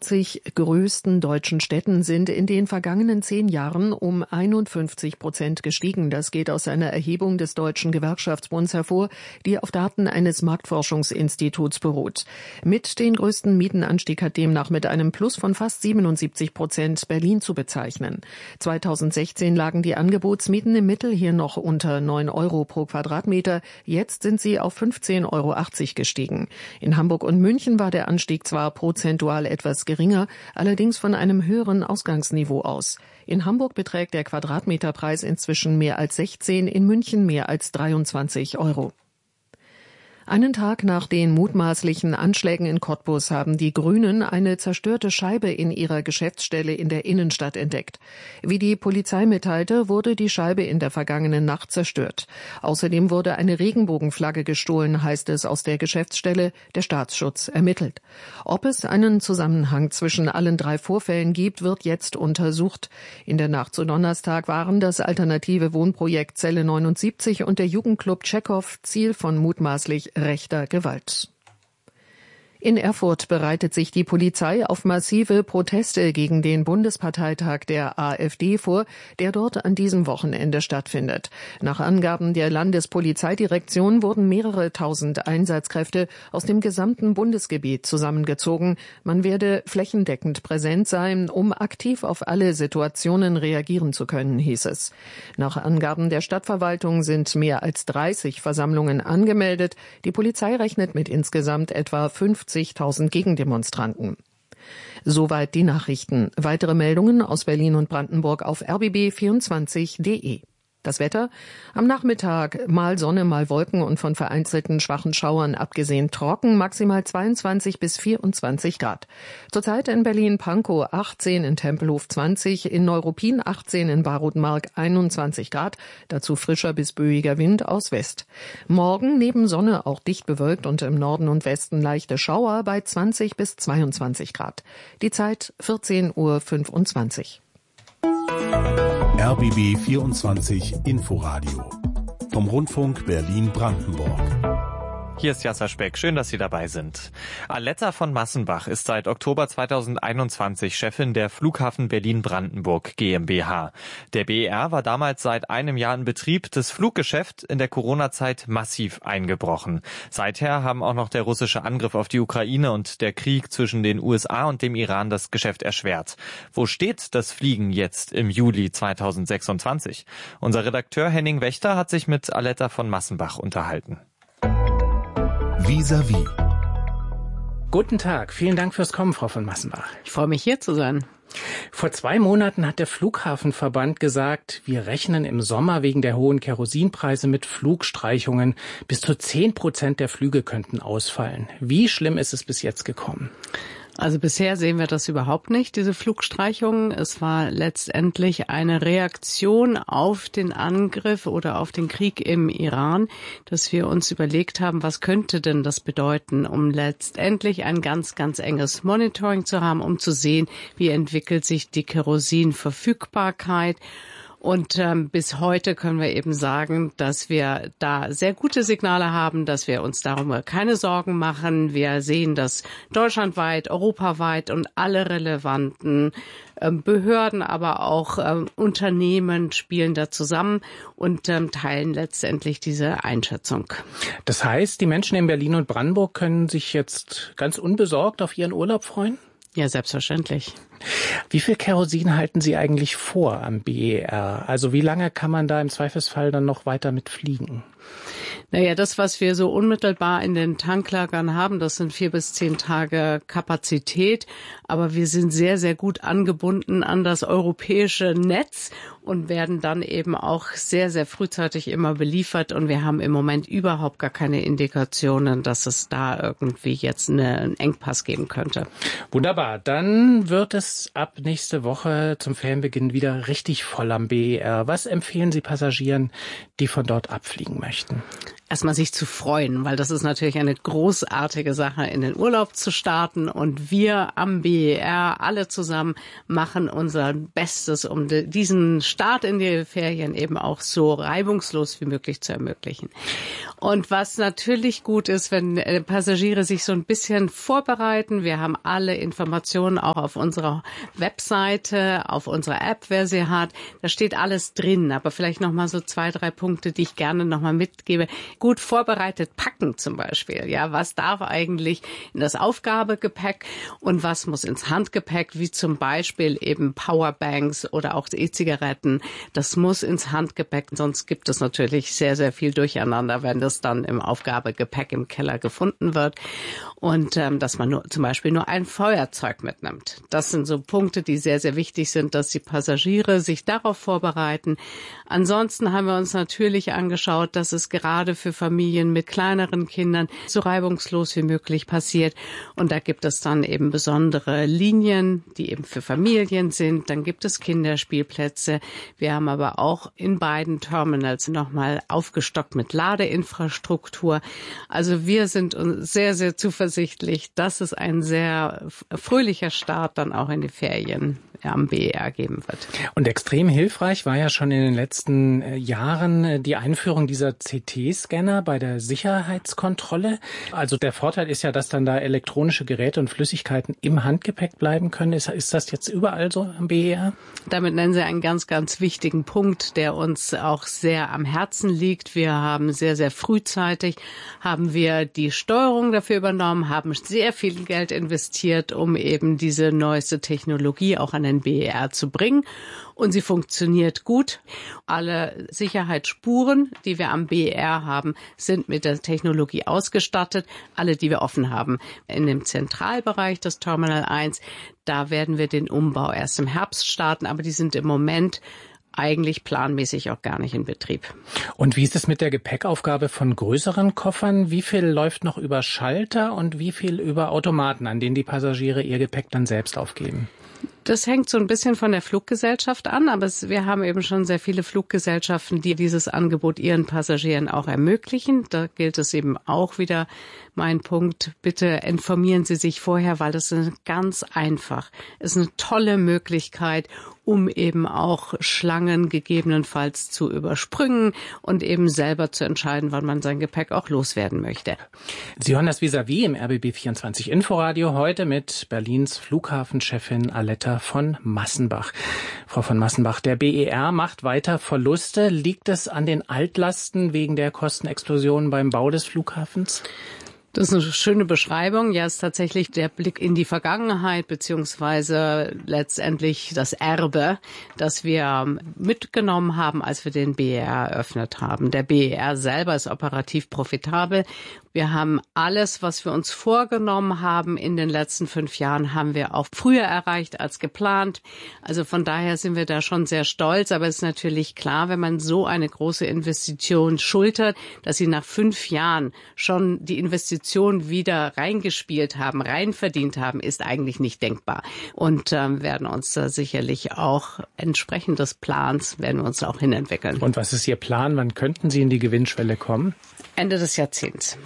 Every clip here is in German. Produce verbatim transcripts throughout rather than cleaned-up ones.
vierzig größten deutschen Städten sind in den vergangenen zehn Jahren um einundfünfzig Prozent gestiegen. Das geht aus einer Erhebung des Deutschen Gewerkschaftsbunds hervor, die auf Daten eines Marktforschungsinstituts beruht. Mit den größten Mietenanstieg hat demnach mit einem Plus von fast siebenundsiebzig Prozent Berlin zu bezeichnen. zweitausendsechzehn lagen die Angebotsmieten im Mittel hier noch unter neun Euro pro Quadratmeter. Jetzt sind sie auf fünfzehn Euro achtzig gestiegen. In Hamburg und München war der Anstieg zwar prozentual etwas geringer, allerdings von einem höheren Ausgangsniveau aus. In Hamburg beträgt der Quadratmeterpreis inzwischen mehr als sechzehn, in München mehr als dreiundzwanzig Euro. Einen Tag nach den mutmaßlichen Anschlägen in Cottbus haben die Grünen eine zerstörte Scheibe in ihrer Geschäftsstelle in der Innenstadt entdeckt. Wie die Polizei mitteilte, wurde die Scheibe in der vergangenen Nacht zerstört. Außerdem wurde eine Regenbogenflagge gestohlen, heißt es aus der Geschäftsstelle. Der Staatsschutz ermittelt. Ob es einen Zusammenhang zwischen allen drei Vorfällen gibt, wird jetzt untersucht. In der Nacht zu Donnerstag waren das alternative Wohnprojekt Zelle neunundsiebzig und der Jugendclub Tschechow Ziel von mutmaßlich rechter Gewalt. In Erfurt bereitet sich die Polizei auf massive Proteste gegen den Bundesparteitag der AfD vor, der dort an diesem Wochenende stattfindet. Nach Angaben der Landespolizeidirektion wurden mehrere tausend Einsatzkräfte aus dem gesamten Bundesgebiet zusammengezogen. Man werde flächendeckend präsent sein, um aktiv auf alle Situationen reagieren zu können, hieß es. Nach Angaben der Stadtverwaltung sind mehr als dreißig Versammlungen angemeldet. Die Polizei rechnet mit insgesamt etwa fünfzigtausend Gegendemonstranten. Soweit die Nachrichten. Weitere Meldungen aus Berlin und Brandenburg auf r b b vierundzwanzig punkt de. Das Wetter: am Nachmittag mal Sonne, mal Wolken und von vereinzelten schwachen Schauern abgesehen trocken, maximal zweiundzwanzig bis vierundzwanzig Grad. Zurzeit in Berlin-Pankow achtzehn, in Tempelhof zwanzig, in Neuruppin achtzehn, in Barutmark einundzwanzig Grad, dazu frischer bis böiger Wind aus West. Morgen neben Sonne auch dicht bewölkt und im Norden und Westen leichte Schauer bei zwanzig bis zweiundzwanzig Grad. Die Zeit vierzehn Uhr fünfundzwanzig. R B B vierundzwanzig Inforadio vom Rundfunk Berlin-Brandenburg. Hier ist Jasser Speck. Schön, dass Sie dabei sind. Aletta von Massenbach ist seit Oktober zweitausendeinundzwanzig Chefin der Flughafen Berlin-Brandenburg GmbH. Der B E R war damals seit einem Jahr in Betrieb, das Fluggeschäft in der Corona-Zeit massiv eingebrochen. Seither haben auch noch der russische Angriff auf die Ukraine und der Krieg zwischen den U S A und dem Iran das Geschäft erschwert. Wo steht das Fliegen jetzt im Juli zweitausendsechsundzwanzig? Unser Redakteur Henning Wächter hat sich mit Aletta von Massenbach unterhalten. Vis-à-vis. Guten Tag, vielen Dank fürs Kommen, Frau von Massenbach. Ich freue mich, hier zu sein. Vor zwei Monaten hat der Flughafenverband gesagt, wir rechnen im Sommer wegen der hohen Kerosinpreise mit Flugstreichungen. Bis zu zehn Prozent der Flüge könnten ausfallen. Wie schlimm ist es bis jetzt gekommen? Also bisher sehen wir das überhaupt nicht, diese Flugstreichungen. Es war letztendlich eine Reaktion auf den Angriff oder auf den Krieg im Iran, dass wir uns überlegt haben, was könnte denn das bedeuten, um letztendlich ein ganz, ganz enges Monitoring zu haben, um zu sehen, wie entwickelt sich die Kerosinverfügbarkeit. Und ähm, bis heute können wir eben sagen, dass wir da sehr gute Signale haben, dass wir uns darüber keine Sorgen machen. Wir sehen, dass deutschlandweit, europaweit und alle relevanten ähm, Behörden, aber auch ähm, Unternehmen spielen da zusammen und ähm, teilen letztendlich diese Einschätzung. Das heißt, die Menschen in Berlin und Brandenburg können sich jetzt ganz unbesorgt auf ihren Urlaub freuen? Ja, selbstverständlich. Wie viel Kerosin halten Sie eigentlich vor am B E R? Also wie lange kann man da im Zweifelsfall dann noch weiter mit fliegen? Naja, das, was wir so unmittelbar in den Tanklagern haben, das sind vier bis zehn Tage Kapazität. Aber wir sind sehr, sehr gut angebunden an das europäische Netz und werden dann eben auch sehr, sehr frühzeitig immer beliefert. Und wir haben im Moment überhaupt gar keine Indikationen, dass es da irgendwie jetzt eine, einen Engpass geben könnte. Wunderbar. Dann wird es ab nächste Woche zum Ferienbeginn wieder richtig voll am B E R. Was empfehlen Sie Passagieren, die von dort abfliegen möchten? erstmal sich zu freuen, weil das ist natürlich eine großartige Sache, in den Urlaub zu starten. Und wir am B E R alle zusammen machen unser Bestes, um diesen Start in die Ferien eben auch so reibungslos wie möglich zu ermöglichen. Und was natürlich gut ist, wenn Passagiere sich so ein bisschen vorbereiten. Wir haben alle Informationen auch auf unserer Webseite, auf unserer App, wer sie hat. Da steht alles drin. Aber vielleicht noch mal so zwei, drei Punkte, die ich gerne noch mal mitgebe. Gut vorbereitet packen zum Beispiel. Ja, was darf eigentlich in das Aufgabegepäck und was muss ins Handgepäck, wie zum Beispiel eben Powerbanks oder auch E-Zigaretten. Das muss ins Handgepäck. Sonst gibt es natürlich sehr, sehr viel Durcheinander, wenn das dann im Aufgabegepäck im Keller gefunden wird. Und ähm, dass man nur, zum Beispiel nur ein Feuerzeug mitnimmt. Das sind so Punkte, die sehr, sehr wichtig sind, dass die Passagiere sich darauf vorbereiten. Ansonsten haben wir uns natürlich angeschaut, dass es gerade für Familien mit kleineren Kindern so reibungslos wie möglich passiert. Und da gibt es dann eben besondere Linien, die eben für Familien sind. Dann gibt es Kinderspielplätze. Wir haben aber auch in beiden Terminals nochmal aufgestockt mit Ladeinfrastruktur. Also wir sind sehr, sehr zuversichtlich, dass es ein sehr fröhlicher Start dann auch in die Ferien am B E R geben wird. Und extrem hilfreich war ja schon in den letzten Jahren die Einführung dieser C T-Scanner bei der Sicherheitskontrolle. Also der Vorteil ist ja, dass dann da elektronische Geräte und Flüssigkeiten im Handgepäck bleiben können. Ist, ist das jetzt überall so am B E R? Damit nennen Sie einen ganz, ganz wichtigen Punkt, der uns auch sehr am Herzen liegt. Wir haben sehr, sehr frühzeitig haben wir die Steuerung dafür übernommen, haben sehr viel Geld investiert, um eben diese neueste Technologie auch an den B E R zu bringen. Und sie funktioniert gut. Alle Sicherheitsspuren, die wir am B E R haben, sind mit der Technologie ausgestattet. Alle, die wir offen haben. In dem Zentralbereich des Terminal eins, da werden wir den Umbau erst im Herbst starten. Aber die sind im Moment eigentlich planmäßig auch gar nicht in Betrieb. Und wie ist es mit der Gepäckaufgabe von größeren Koffern? Wie viel läuft noch über Schalter und wie viel über Automaten, an denen die Passagiere ihr Gepäck dann selbst aufgeben? Das hängt so ein bisschen von der Fluggesellschaft an, aber es, wir haben eben schon sehr viele Fluggesellschaften, die dieses Angebot ihren Passagieren auch ermöglichen. Da gilt es eben auch wieder, mein Punkt, bitte informieren Sie sich vorher, weil das ist ganz einfach. Es ist eine tolle Möglichkeit, um eben auch Schlangen gegebenenfalls zu überspringen und eben selber zu entscheiden, wann man sein Gepäck auch loswerden möchte. Sie hören das Vis-à-vis im R B B vierundzwanzig Inforadio heute mit Berlins Flughafenchefin Aletta von Massenbach. Frau von Massenbach, der B E R macht weiter Verluste. Liegt es an den Altlasten wegen der Kostenexplosion beim Bau des Flughafens? Das ist eine schöne Beschreibung. Ja, es ist tatsächlich der Blick in die Vergangenheit beziehungsweise letztendlich das Erbe, das wir mitgenommen haben, als wir den B E R eröffnet haben. Der B E R selber ist operativ profitabel. Wir haben alles, was wir uns vorgenommen haben in den letzten fünf Jahren, haben wir auch früher erreicht als geplant. Also von daher sind wir da schon sehr stolz. Aber es ist natürlich klar, wenn man so eine große Investition schultert, dass sie nach fünf Jahren schon die Investition wieder reingespielt haben, reinverdient haben, ist eigentlich nicht denkbar. Und ähm, werden uns da sicherlich auch entsprechend des Plans, werden wir uns auch hinentwickeln. Und was ist Ihr Plan? Wann könnten Sie in die Gewinnschwelle kommen? Ende des Jahrzehnts.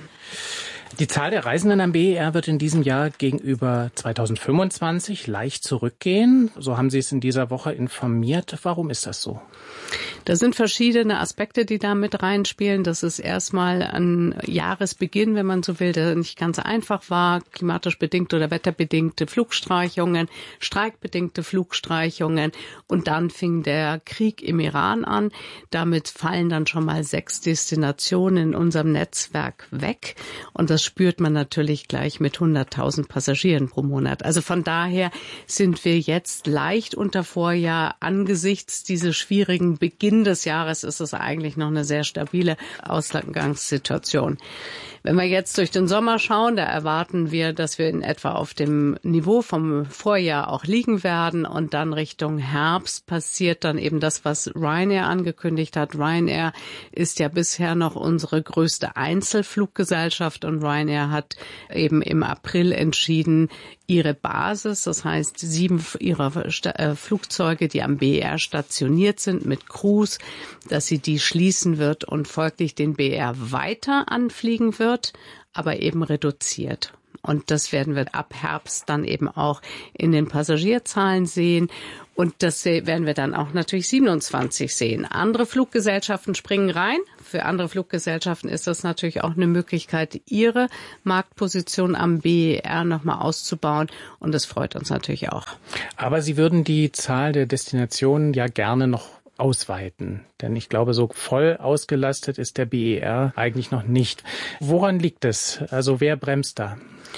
Die Zahl der Reisenden am B E R wird in diesem Jahr gegenüber zweitausendfünfundzwanzig leicht zurückgehen. So haben Sie es in dieser Woche informiert. Warum ist das so? Da sind verschiedene Aspekte, die da mit reinspielen. Das ist erstmal ein Jahresbeginn, wenn man so will, der nicht ganz einfach war. Klimatisch bedingte oder wetterbedingte Flugstreichungen, streikbedingte Flugstreichungen. Und dann fing der Krieg im Iran an. Damit fallen dann schon mal sechs Destinationen in unserem Netzwerk weg. Und das spürt man natürlich gleich mit hunderttausend Passagieren pro Monat. Also von daher sind wir jetzt leicht unter Vorjahr. Angesichts dieses schwierigen Beginn des Jahres ist es eigentlich noch eine sehr stabile Ausgangssituation. Wenn wir jetzt durch den Sommer schauen, da erwarten wir, dass wir in etwa auf dem Niveau vom Vorjahr auch liegen werden. Und dann Richtung Herbst passiert dann eben das, was Ryanair angekündigt hat. Ryanair ist ja bisher noch unsere größte Einzelfluggesellschaft und Ryanair hat eben im April entschieden, ihre Basis, das heißt sieben ihrer Flugzeuge, die am B E R stationiert sind mit Crews, dass sie die schließen wird und folglich den B E R weiter anfliegen wird, aber eben reduziert. Und das werden wir ab Herbst dann eben auch in den Passagierzahlen sehen. Und das werden wir dann auch natürlich siebenundzwanzig sehen. Andere Fluggesellschaften springen rein. Für andere Fluggesellschaften ist das natürlich auch eine Möglichkeit, ihre Marktposition am B E R nochmal auszubauen. Und das freut uns natürlich auch. Aber Sie würden die Zahl der Destinationen ja gerne noch ausweiten. Denn ich glaube, so voll ausgelastet ist der B E R eigentlich noch nicht. Woran liegt es? Also wer bremst da?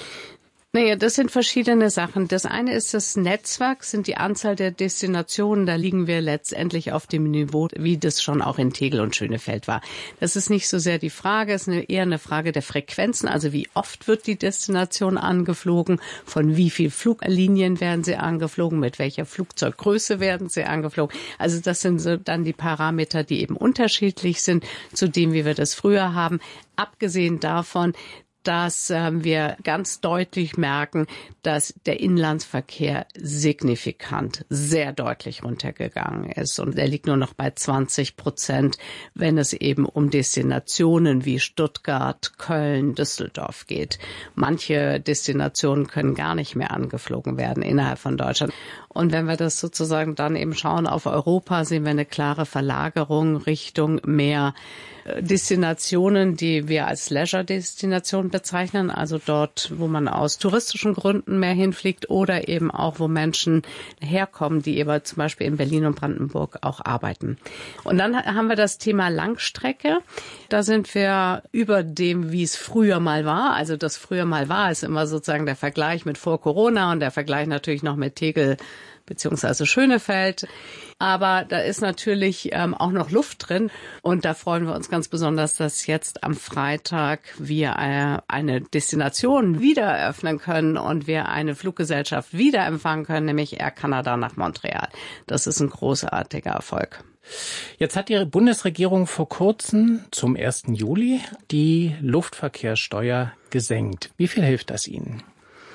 Naja, das sind verschiedene Sachen. Das eine ist das Netzwerk, sind die Anzahl der Destinationen. Da liegen wir letztendlich auf dem Niveau, wie das schon auch in Tegel und Schönefeld war. Das ist nicht so sehr die Frage, es ist eher eine Frage der Frequenzen. Also wie oft wird die Destination angeflogen, von wie viel Fluglinien werden sie angeflogen, mit welcher Flugzeuggröße werden sie angeflogen. Also das sind so dann die Parameter, die eben unterschiedlich sind zu dem, wie wir das früher haben. Abgesehen davon, dass äh, wir ganz deutlich merken, dass der Inlandsverkehr signifikant, sehr deutlich runtergegangen ist. Und er liegt nur noch bei zwanzig Prozent, wenn es eben um Destinationen wie Stuttgart, Köln, Düsseldorf geht. Manche Destinationen können gar nicht mehr angeflogen werden innerhalb von Deutschland. Und wenn wir das sozusagen dann eben schauen auf Europa, sehen wir eine klare Verlagerung Richtung mehr Destinationen, die wir als Leisure-Destination bezeichnen, also dort, wo man aus touristischen Gründen mehr hinfliegt oder eben auch, wo Menschen herkommen, die eben zum Beispiel in Berlin und Brandenburg auch arbeiten. Und dann haben wir das Thema Langstrecke. Da sind wir über dem, wie es früher mal war. Also das früher mal war, ist immer sozusagen der Vergleich mit vor Corona und der Vergleich natürlich noch mit Tegel beziehungsweise Schönefeld. Aber da ist natürlich ähm, auch noch Luft drin. Und da freuen wir uns ganz besonders, dass jetzt am Freitag wir äh, eine Destination wieder eröffnen können und wir eine Fluggesellschaft wieder empfangen können, nämlich Air Canada nach Montreal. Das ist ein großartiger Erfolg. Jetzt hat die Bundesregierung vor kurzem zum ersten Juli die Luftverkehrssteuer gesenkt. Wie viel hilft das Ihnen?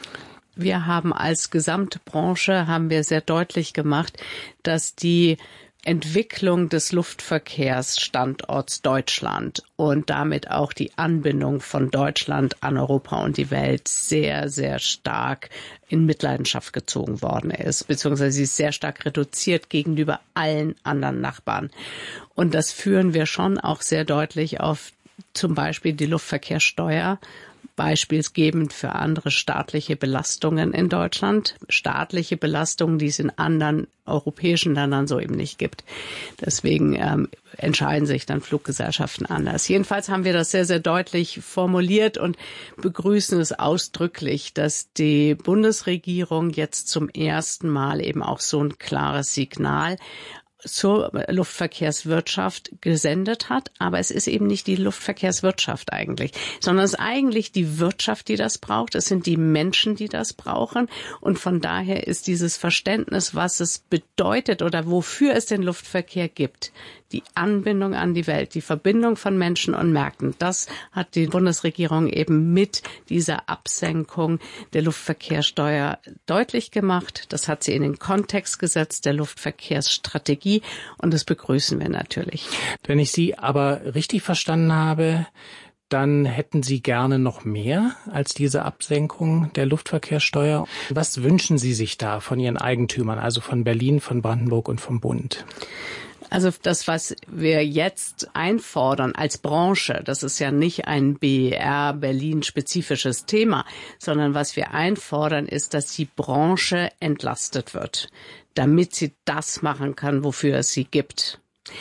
Wir haben als Gesamtbranche, haben wir sehr deutlich gemacht, dass die Entwicklung des Luftverkehrsstandorts Deutschland und damit auch die Anbindung von Deutschland an Europa und die Welt sehr, sehr stark in Mitleidenschaft gezogen worden ist, beziehungsweise sie ist sehr stark reduziert gegenüber allen anderen Nachbarn. Und das führen wir schon auch sehr deutlich auf zum Beispiel die Luftverkehrssteuer, beispielsgebend für andere staatliche Belastungen in Deutschland. Staatliche Belastungen, die es in anderen europäischen Ländern so eben nicht gibt. Deswegen ähm, entscheiden sich dann Fluggesellschaften anders. Jedenfalls haben wir das sehr, sehr deutlich formuliert und begrüßen es ausdrücklich, dass die Bundesregierung jetzt zum ersten Mal eben auch so ein klares Signal zur Luftverkehrswirtschaft gesendet hat. Aber es ist eben nicht die Luftverkehrswirtschaft eigentlich, sondern es ist eigentlich die Wirtschaft, die das braucht. Es sind die Menschen, die das brauchen. Und von daher ist dieses Verständnis, was es bedeutet oder wofür es den Luftverkehr gibt, die Anbindung an die Welt, die Verbindung von Menschen und Märkten, das hat die Bundesregierung eben mit dieser Absenkung der Luftverkehrssteuer deutlich gemacht. Das hat sie in den Kontext gesetzt der Luftverkehrsstrategie und das begrüßen wir natürlich. Wenn ich Sie aber richtig verstanden habe, dann hätten Sie gerne noch mehr als diese Absenkung der Luftverkehrssteuer. Was wünschen Sie sich da von Ihren Eigentümern, also von Berlin, von Brandenburg und vom Bund? Also das, was wir jetzt einfordern als Branche, das ist ja nicht ein B E R Berlin-spezifisches Thema, sondern was wir einfordern, ist, dass die Branche entlastet wird, damit sie das machen kann, wofür es sie gibt.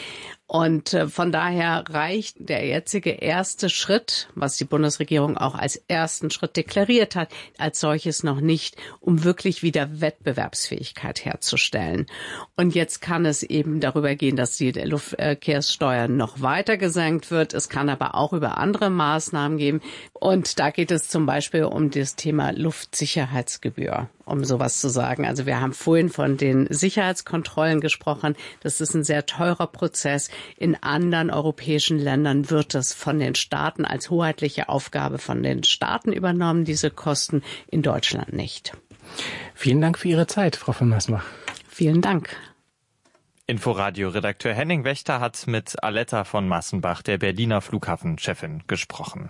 Und äh, von daher reicht der jetzige erste Schritt, was die Bundesregierung auch als ersten Schritt deklariert hat, als solches noch nicht, um wirklich wieder Wettbewerbsfähigkeit herzustellen. Und jetzt kann es eben darüber gehen, dass die Luftverkehrssteuer noch weiter gesenkt wird. Es kann aber auch über andere Maßnahmen gehen. Und da geht es zum Beispiel um das Thema Luftsicherheitsgebühr, um sowas zu sagen. Also wir haben vorhin von den Sicherheitskontrollen gesprochen. Das ist ein sehr teurer Prozess. In anderen europäischen Ländern wird das von den Staaten als hoheitliche Aufgabe von den Staaten übernommen, diese Kosten, in Deutschland nicht. Vielen Dank für Ihre Zeit, Frau von Massenbach. Vielen Dank. Inforadio-Redakteur Henning Wächter hat mit Aletta von Massenbach, der Berliner Flughafenchefin, gesprochen.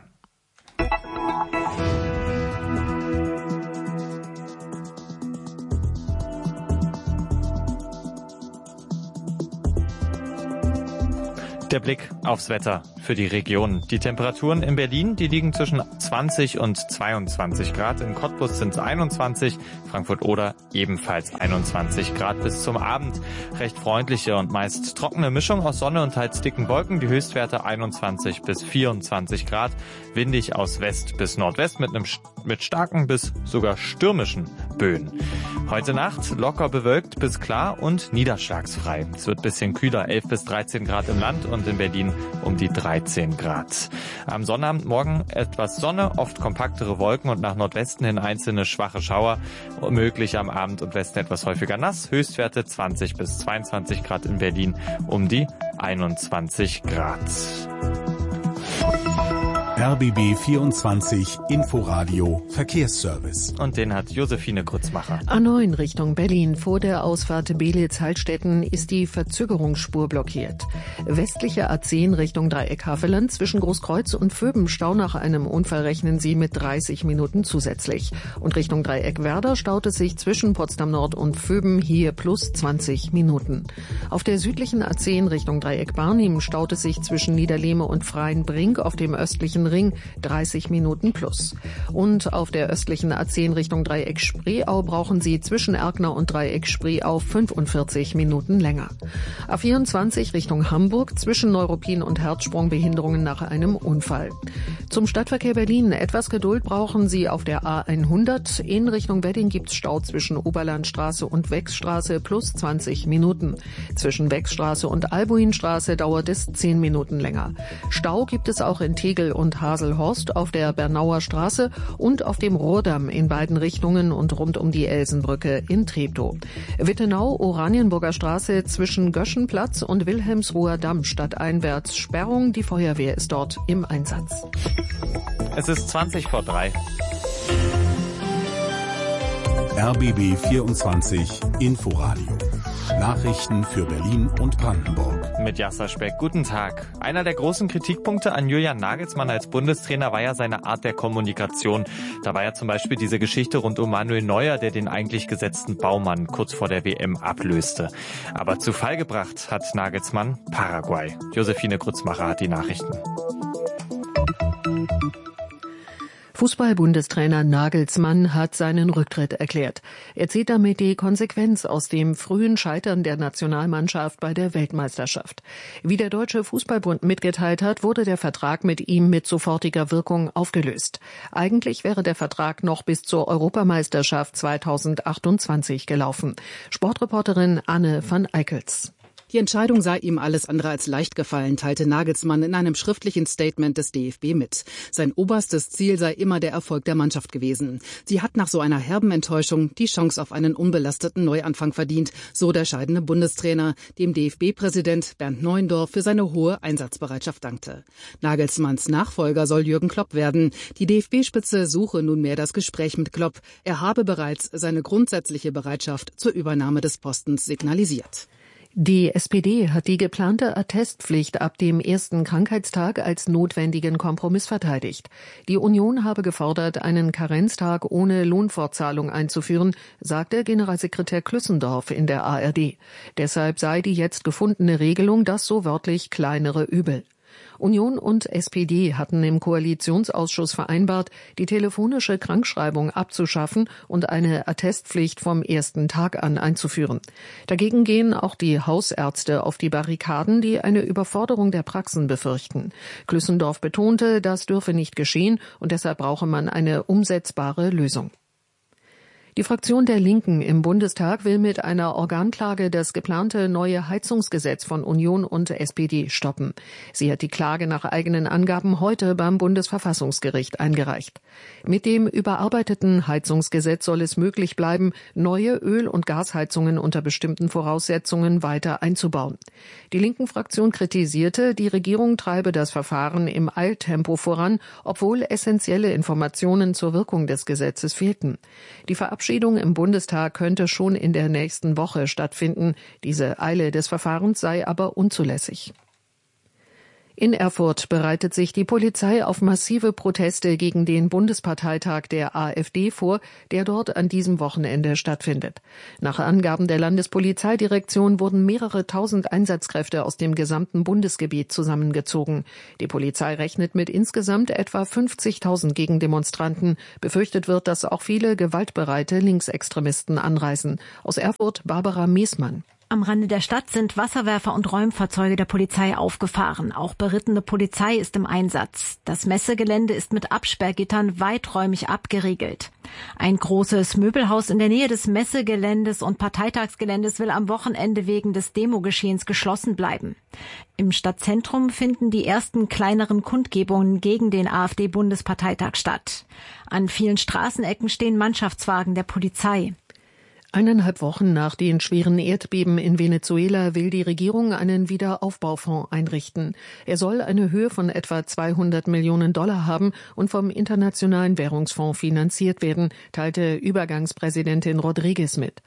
Der Blick aufs Wetter für die Region. Die Temperaturen in Berlin, die liegen zwischen zwanzig und zweiundzwanzig Grad. In Cottbus sind es einundzwanzig, Frankfurt-Oder ebenfalls einundzwanzig Grad bis zum Abend. Recht freundliche und meist trockene Mischung aus Sonne und teils dicken Wolken. Die Höchstwerte einundzwanzig bis vierundzwanzig Grad. Windig aus West bis Nordwest mit einem mit starken bis sogar stürmischen Böen. Heute Nacht locker bewölkt bis klar und niederschlagsfrei. Es wird ein bisschen kühler, elf bis dreizehn Grad im Land und in Berlin um die dreizehn Grad. Am Sonnabend morgen etwas Sonne, oft kompaktere Wolken und nach Nordwesten hin einzelne schwache Schauer. Möglich am Abend und Westen etwas häufiger nass. Höchstwerte zwanzig bis zweiundzwanzig Grad in Berlin, um die einundzwanzig Grad. R B B vierundzwanzig Inforadio Verkehrsservice. Und den hat Josephine Grützmacher. A neun Richtung Berlin. Vor der Ausfahrt Belitz-Hallstetten ist die Verzögerungsspur blockiert. Westliche A zehn Richtung Dreieck Havelland zwischen Großkreuz und Vöben Stau nach einem Unfall rechnen Sie mit dreißig Minuten zusätzlich. Und Richtung Dreieck Werder staut es sich zwischen Potsdam Nord und Vöben hier plus zwanzig Minuten. Auf der südlichen A zehn Richtung Dreieck Barnim staut es sich zwischen Niederlehme und Freienbrink auf dem östlichen Ring dreißig Minuten plus. Und auf der östlichen A zehn Richtung Dreieck Spreeau brauchen Sie zwischen Erkner und Dreieck Spreeau fünfundvierzig Minuten länger. A vierundzwanzig Richtung Hamburg zwischen Neuruppin und Herzsprung Behinderungen nach einem Unfall. Zum Stadtverkehr Berlin. Etwas Geduld brauchen Sie auf der A hundert. In Richtung Wedding gibt's Stau zwischen Oberlandstraße und Wechsstraße plus zwanzig Minuten. Zwischen Wechsstraße und Albuinstraße dauert es zehn Minuten länger. Stau gibt es auch in Tegel und Haselhorst auf der Bernauer Straße und auf dem Rohrdamm in beiden Richtungen und rund um die Elsenbrücke in Treptow. Wittenau, Oranienburger Straße zwischen Göschenplatz und Wilhelmsruher Damm stadteinwärts Sperrung. Die Feuerwehr ist dort im Einsatz. Es ist zwanzig vor drei. R B B vierundzwanzig Inforadio. Nachrichten für Berlin und Brandenburg. Mit Jasser Speck, guten Tag. Einer der großen Kritikpunkte an Julian Nagelsmann als Bundestrainer war ja seine Art der Kommunikation. Da war ja zum Beispiel diese Geschichte rund um Manuel Neuer, der den eigentlich gesetzten Baumann kurz vor der W M ablöste. Aber zu Fall gebracht hat Nagelsmann Paraguay. Josephine Grützmacher hat die Nachrichten. Fußball-Bundestrainer Nagelsmann hat seinen Rücktritt erklärt. Er zieht damit die Konsequenz aus dem frühen Scheitern der Nationalmannschaft bei der Weltmeisterschaft. Wie der Deutsche Fußballbund mitgeteilt hat, wurde der Vertrag mit ihm mit sofortiger Wirkung aufgelöst. Eigentlich wäre der Vertrag noch bis zur Europameisterschaft zweitausendachtundzwanzig gelaufen. Sportreporterin Anne van Eickels. Die Entscheidung sei ihm alles andere als leicht gefallen, teilte Nagelsmann in einem schriftlichen Statement des D F B mit. Sein oberstes Ziel sei immer der Erfolg der Mannschaft gewesen. Sie hat nach so einer herben Enttäuschung die Chance auf einen unbelasteten Neuanfang verdient, so der scheidende Bundestrainer, dem D F B-Präsident Bernd Neuendorf für seine hohe Einsatzbereitschaft dankte. Nagelsmanns Nachfolger soll Jürgen Klopp werden. Die D F B-Spitze suche nunmehr das Gespräch mit Klopp. Er habe bereits seine grundsätzliche Bereitschaft zur Übernahme des Postens signalisiert. Die S P D hat die geplante Attestpflicht ab dem ersten Krankheitstag als notwendigen Kompromiss verteidigt. Die Union habe gefordert, einen Karenztag ohne Lohnfortzahlung einzuführen, sagte Generalsekretär Klüssendorf in der A R D. Deshalb sei die jetzt gefundene Regelung das so wörtlich kleinere Übel. Union und S P D hatten im Koalitionsausschuss vereinbart, die telefonische Krankschreibung abzuschaffen und eine Attestpflicht vom ersten Tag an einzuführen. Dagegen gehen auch die Hausärzte auf die Barrikaden, die eine Überforderung der Praxen befürchten. Klüssendorf betonte, das dürfe nicht geschehen und deshalb brauche man eine umsetzbare Lösung. Die Fraktion der Linken im Bundestag will mit einer Organklage das geplante neue Heizungsgesetz von Union und S P D stoppen. Sie hat die Klage nach eigenen Angaben heute beim Bundesverfassungsgericht eingereicht. Mit dem überarbeiteten Heizungsgesetz soll es möglich bleiben, neue Öl- und Gasheizungen unter bestimmten Voraussetzungen weiter einzubauen. Die Linken-Fraktion kritisierte, die Regierung treibe das Verfahren im Eiltempo voran, obwohl essentielle Informationen zur Wirkung des Gesetzes fehlten. Die Verabschiedung im Bundestag könnte schon in der nächsten Woche stattfinden. Diese Eile des Verfahrens sei aber unzulässig. In Erfurt bereitet sich die Polizei auf massive Proteste gegen den Bundesparteitag der AfD vor, der dort an diesem Wochenende stattfindet. Nach Angaben der Landespolizeidirektion wurden mehrere tausend Einsatzkräfte aus dem gesamten Bundesgebiet zusammengezogen. Die Polizei rechnet mit insgesamt etwa fünfzigtausend Gegendemonstranten. Befürchtet wird, dass auch viele gewaltbereite Linksextremisten anreisen. Aus Erfurt Barbara Meesmann. Am Rande der Stadt sind Wasserwerfer und Räumfahrzeuge der Polizei aufgefahren. Auch berittene Polizei ist im Einsatz. Das Messegelände ist mit Absperrgittern weiträumig abgeriegelt. Ein großes Möbelhaus in der Nähe des Messegeländes und Parteitagsgeländes will am Wochenende wegen des Demogeschehens geschlossen bleiben. Im Stadtzentrum finden die ersten kleineren Kundgebungen gegen den AfD-Bundesparteitag statt. An vielen Straßenecken stehen Mannschaftswagen der Polizei. Eineinhalb Wochen nach den schweren Erdbeben in Venezuela will die Regierung einen Wiederaufbaufonds einrichten. Er soll eine Höhe von etwa zweihundert Millionen Dollar haben und vom Internationalen Währungsfonds finanziert werden, teilte Übergangspräsidentin Rodriguez mit.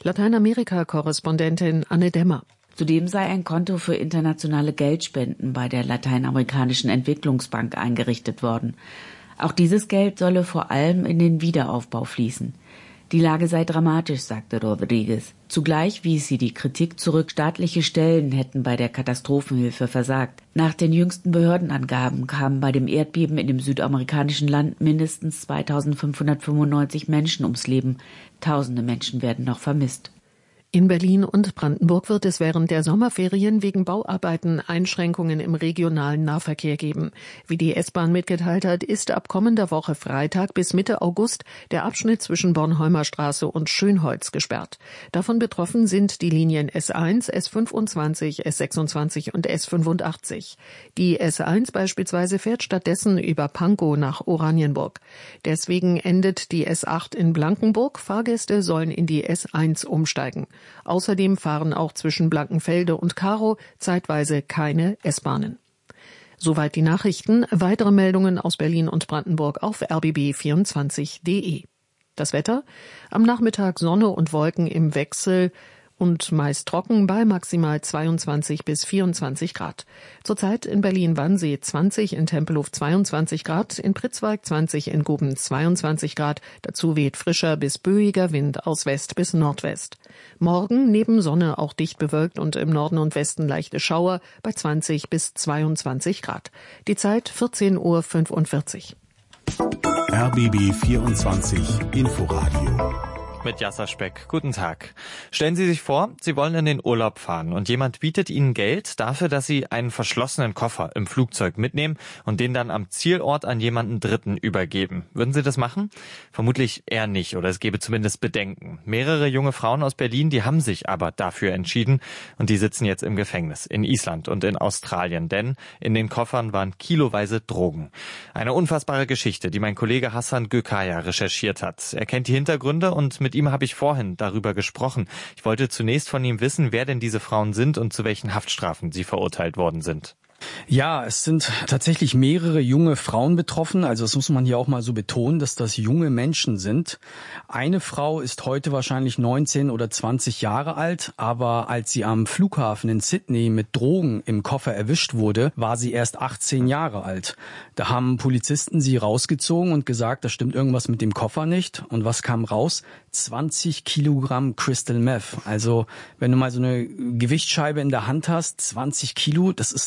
Lateinamerika-Korrespondentin Anne Demmer. Zudem sei ein Konto für internationale Geldspenden bei der Lateinamerikanischen Entwicklungsbank eingerichtet worden. Auch dieses Geld solle vor allem in den Wiederaufbau fließen. Die Lage sei dramatisch, sagte Rodriguez. Zugleich wies sie die Kritik zurück, staatliche Stellen hätten bei der Katastrophenhilfe versagt. Nach den jüngsten Behördenangaben kamen bei dem Erdbeben in dem südamerikanischen Land mindestens zweitausendfünfhundertfünfundneunzig Menschen ums Leben. Tausende Menschen werden noch vermisst. In Berlin und Brandenburg wird es während der Sommerferien wegen Bauarbeiten Einschränkungen im regionalen Nahverkehr geben. Wie die S-Bahn mitgeteilt hat, ist ab kommender Woche Freitag bis Mitte August der Abschnitt zwischen Bornholmer Straße und Schönholz gesperrt. Davon betroffen sind die Linien S eins, S fünfundzwanzig, S sechsundzwanzig und S fünfundachtzig. Die S eins beispielsweise fährt stattdessen über Pankow nach Oranienburg. Deswegen endet die S acht in Blankenburg. Fahrgäste sollen in die S eins umsteigen. Außerdem fahren auch zwischen Blankenfelde und Karow zeitweise keine S-Bahnen. Soweit die Nachrichten. Weitere Meldungen aus Berlin und Brandenburg auf r b b vierundzwanzig punkt d e. Das Wetter? Am Nachmittag Sonne und Wolken im Wechsel und meist trocken bei maximal zweiundzwanzig bis vierundzwanzig Grad. Zurzeit in Berlin-Wannsee zwanzig, in Tempelhof zweiundzwanzig Grad, in Pritzwalk zwanzig, in Guben zweiundzwanzig Grad. Dazu weht frischer bis böiger Wind aus West bis Nordwest. Morgen neben Sonne auch dicht bewölkt und im Norden und Westen leichte Schauer bei zwanzig bis zweiundzwanzig Grad. Die Zeit vierzehn Uhr fünfundvierzig. R B B vierundzwanzig Inforadio. Mit Jasser Speck. Guten Tag. Stellen Sie sich vor, Sie wollen in den Urlaub fahren und jemand bietet Ihnen Geld dafür, dass Sie einen verschlossenen Koffer im Flugzeug mitnehmen und den dann am Zielort an jemanden Dritten übergeben. Würden Sie das machen? Vermutlich eher nicht, oder es gäbe zumindest Bedenken. Mehrere junge Frauen aus Berlin, die haben sich aber dafür entschieden und die sitzen jetzt im Gefängnis in Island und in Australien, denn in den Koffern waren kiloweise Drogen. Eine unfassbare Geschichte, die mein Kollege Hassan Gökaya recherchiert hat. Er kennt die Hintergründe und mit Mit ihm habe ich vorhin darüber gesprochen. Ich wollte zunächst von ihm wissen, wer denn diese Frauen sind und zu welchen Haftstrafen sie verurteilt worden sind. Ja, es sind tatsächlich mehrere junge Frauen betroffen. Also das muss man hier auch mal so betonen, dass das junge Menschen sind. Eine Frau ist heute wahrscheinlich neunzehn oder zwanzig Jahre alt, aber als sie am Flughafen in Sydney mit Drogen im Koffer erwischt wurde, war sie erst achtzehn Jahre alt. Da haben Polizisten sie rausgezogen und gesagt, da stimmt irgendwas mit dem Koffer nicht. Und was kam raus? zwanzig Kilogramm Crystal Meth. Also wenn du mal so eine Gewichtsscheibe in der Hand hast, zwanzig Kilo, das ist richtig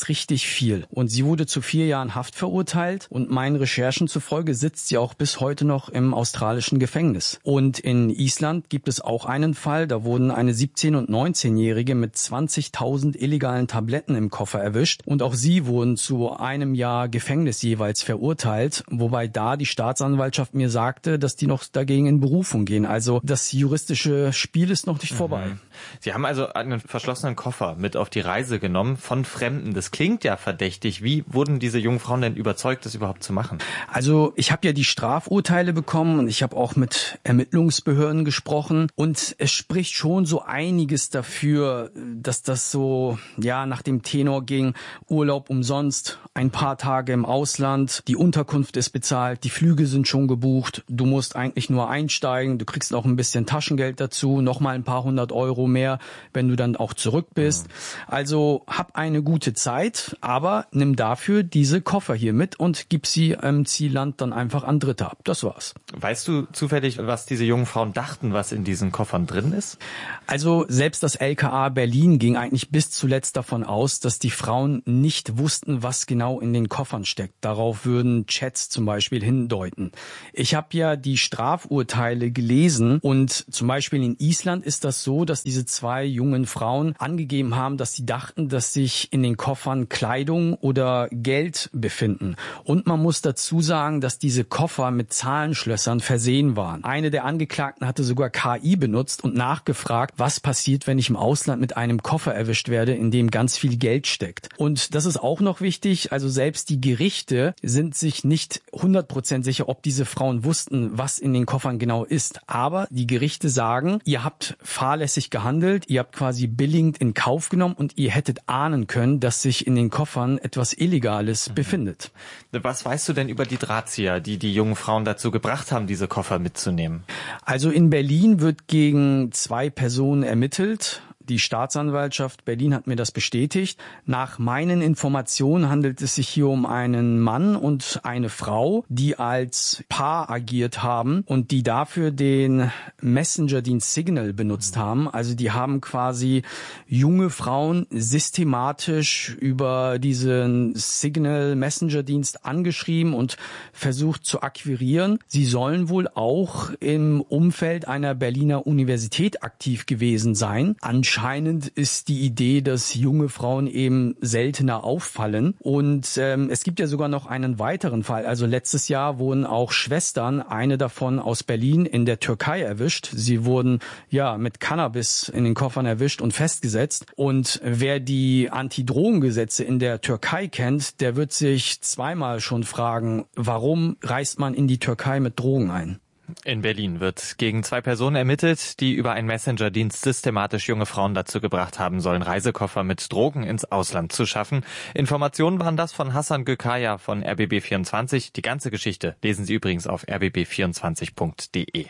nicht viel. Und sie wurde zu vier Jahren Haft verurteilt und meinen Recherchen zufolge sitzt sie auch bis heute noch im australischen Gefängnis. Und in Island gibt es auch einen Fall, da wurden eine siebzehn- und neunzehnjährige mit zwanzigtausend illegalen Tabletten im Koffer erwischt und auch sie wurden zu einem Jahr Gefängnis jeweils verurteilt, wobei da die Staatsanwaltschaft mir sagte, dass die noch dagegen in Berufung gehen. Also das juristische Spiel ist noch nicht mhm. vorbei. Sie haben also einen verschlossenen Koffer mit auf die Reise genommen von Fremden. Das klingt ja verdächtig. Wie wurden diese jungen Frauen denn überzeugt, das überhaupt zu machen? Also ich habe ja die Strafurteile bekommen und ich habe auch mit Ermittlungsbehörden gesprochen und es spricht schon so einiges dafür, dass das so ja nach dem Tenor ging: Urlaub umsonst, ein paar Tage im Ausland, die Unterkunft ist bezahlt, die Flüge sind schon gebucht, du musst eigentlich nur einsteigen, du kriegst auch ein bisschen Taschengeld dazu, nochmal ein paar hundert Euro mehr, wenn du dann auch zurück bist. Also hab eine gute Zeit, aber nimm dafür diese Koffer hier mit und gib sie im Zielland dann einfach an Dritte ab. Das war's. Weißt du zufällig, was diese jungen Frauen dachten, was in diesen Koffern drin ist? Also selbst das L K A Berlin ging eigentlich bis zuletzt davon aus, dass die Frauen nicht wussten, was genau in den Koffern steckt. Darauf würden Chats zum Beispiel hindeuten. Ich habe ja die Strafurteile gelesen und zum Beispiel in Island ist das so, dass diese zwei jungen Frauen angegeben haben, dass sie dachten, dass sich in den Koffern Kleidung oder Geld befinden. Und man muss dazu sagen, dass diese Koffer mit Zahlenschlössern versehen waren. Eine der Angeklagten hatte sogar K I benutzt und nachgefragt, was passiert, wenn ich im Ausland mit einem Koffer erwischt werde, in dem ganz viel Geld steckt. Und das ist auch noch wichtig, also selbst die Gerichte sind sich nicht hundert Prozent sicher, ob diese Frauen wussten, was in den Koffern genau ist. Aber die Gerichte sagen, ihr habt fahrlässig gehandelt, ihr habt quasi billigend in Kauf genommen und ihr hättet ahnen können, dass sich in den Koffern etwas Illegales mhm. befindet. Was weißt du denn über die Drahtzieher, die die jungen Frauen dazu gebracht haben, diese Koffer mitzunehmen? Also in Berlin wird gegen zwei Personen ermittelt. Die Staatsanwaltschaft Berlin hat mir das bestätigt. Nach meinen Informationen handelt es sich hier um einen Mann und eine Frau, die als Paar agiert haben und die dafür den Messenger-Dienst Signal benutzt haben. Also die haben quasi junge Frauen systematisch über diesen Signal-Messenger-Dienst angeschrieben und versucht zu akquirieren. Sie sollen wohl auch im Umfeld einer Berliner Universität aktiv gewesen sein. Anscheinend Anscheinend ist die Idee, dass junge Frauen eben seltener auffallen. Und ähm, es gibt ja sogar noch einen weiteren Fall. Also letztes Jahr wurden auch Schwestern, eine davon aus Berlin, in der Türkei erwischt. Sie wurden ja mit Cannabis in den Koffern erwischt und festgesetzt. Und wer die Antidrogengesetze in der Türkei kennt, der wird sich zweimal schon fragen, warum reist man in die Türkei mit Drogen ein? In Berlin wird gegen zwei Personen ermittelt, die über einen Messenger-Dienst systematisch junge Frauen dazu gebracht haben sollen, Reisekoffer mit Drogen ins Ausland zu schaffen. Informationen waren das von Hassan Gökaya von R B B vierundzwanzig. Die ganze Geschichte lesen Sie übrigens auf r b b vierundzwanzig punkt d e.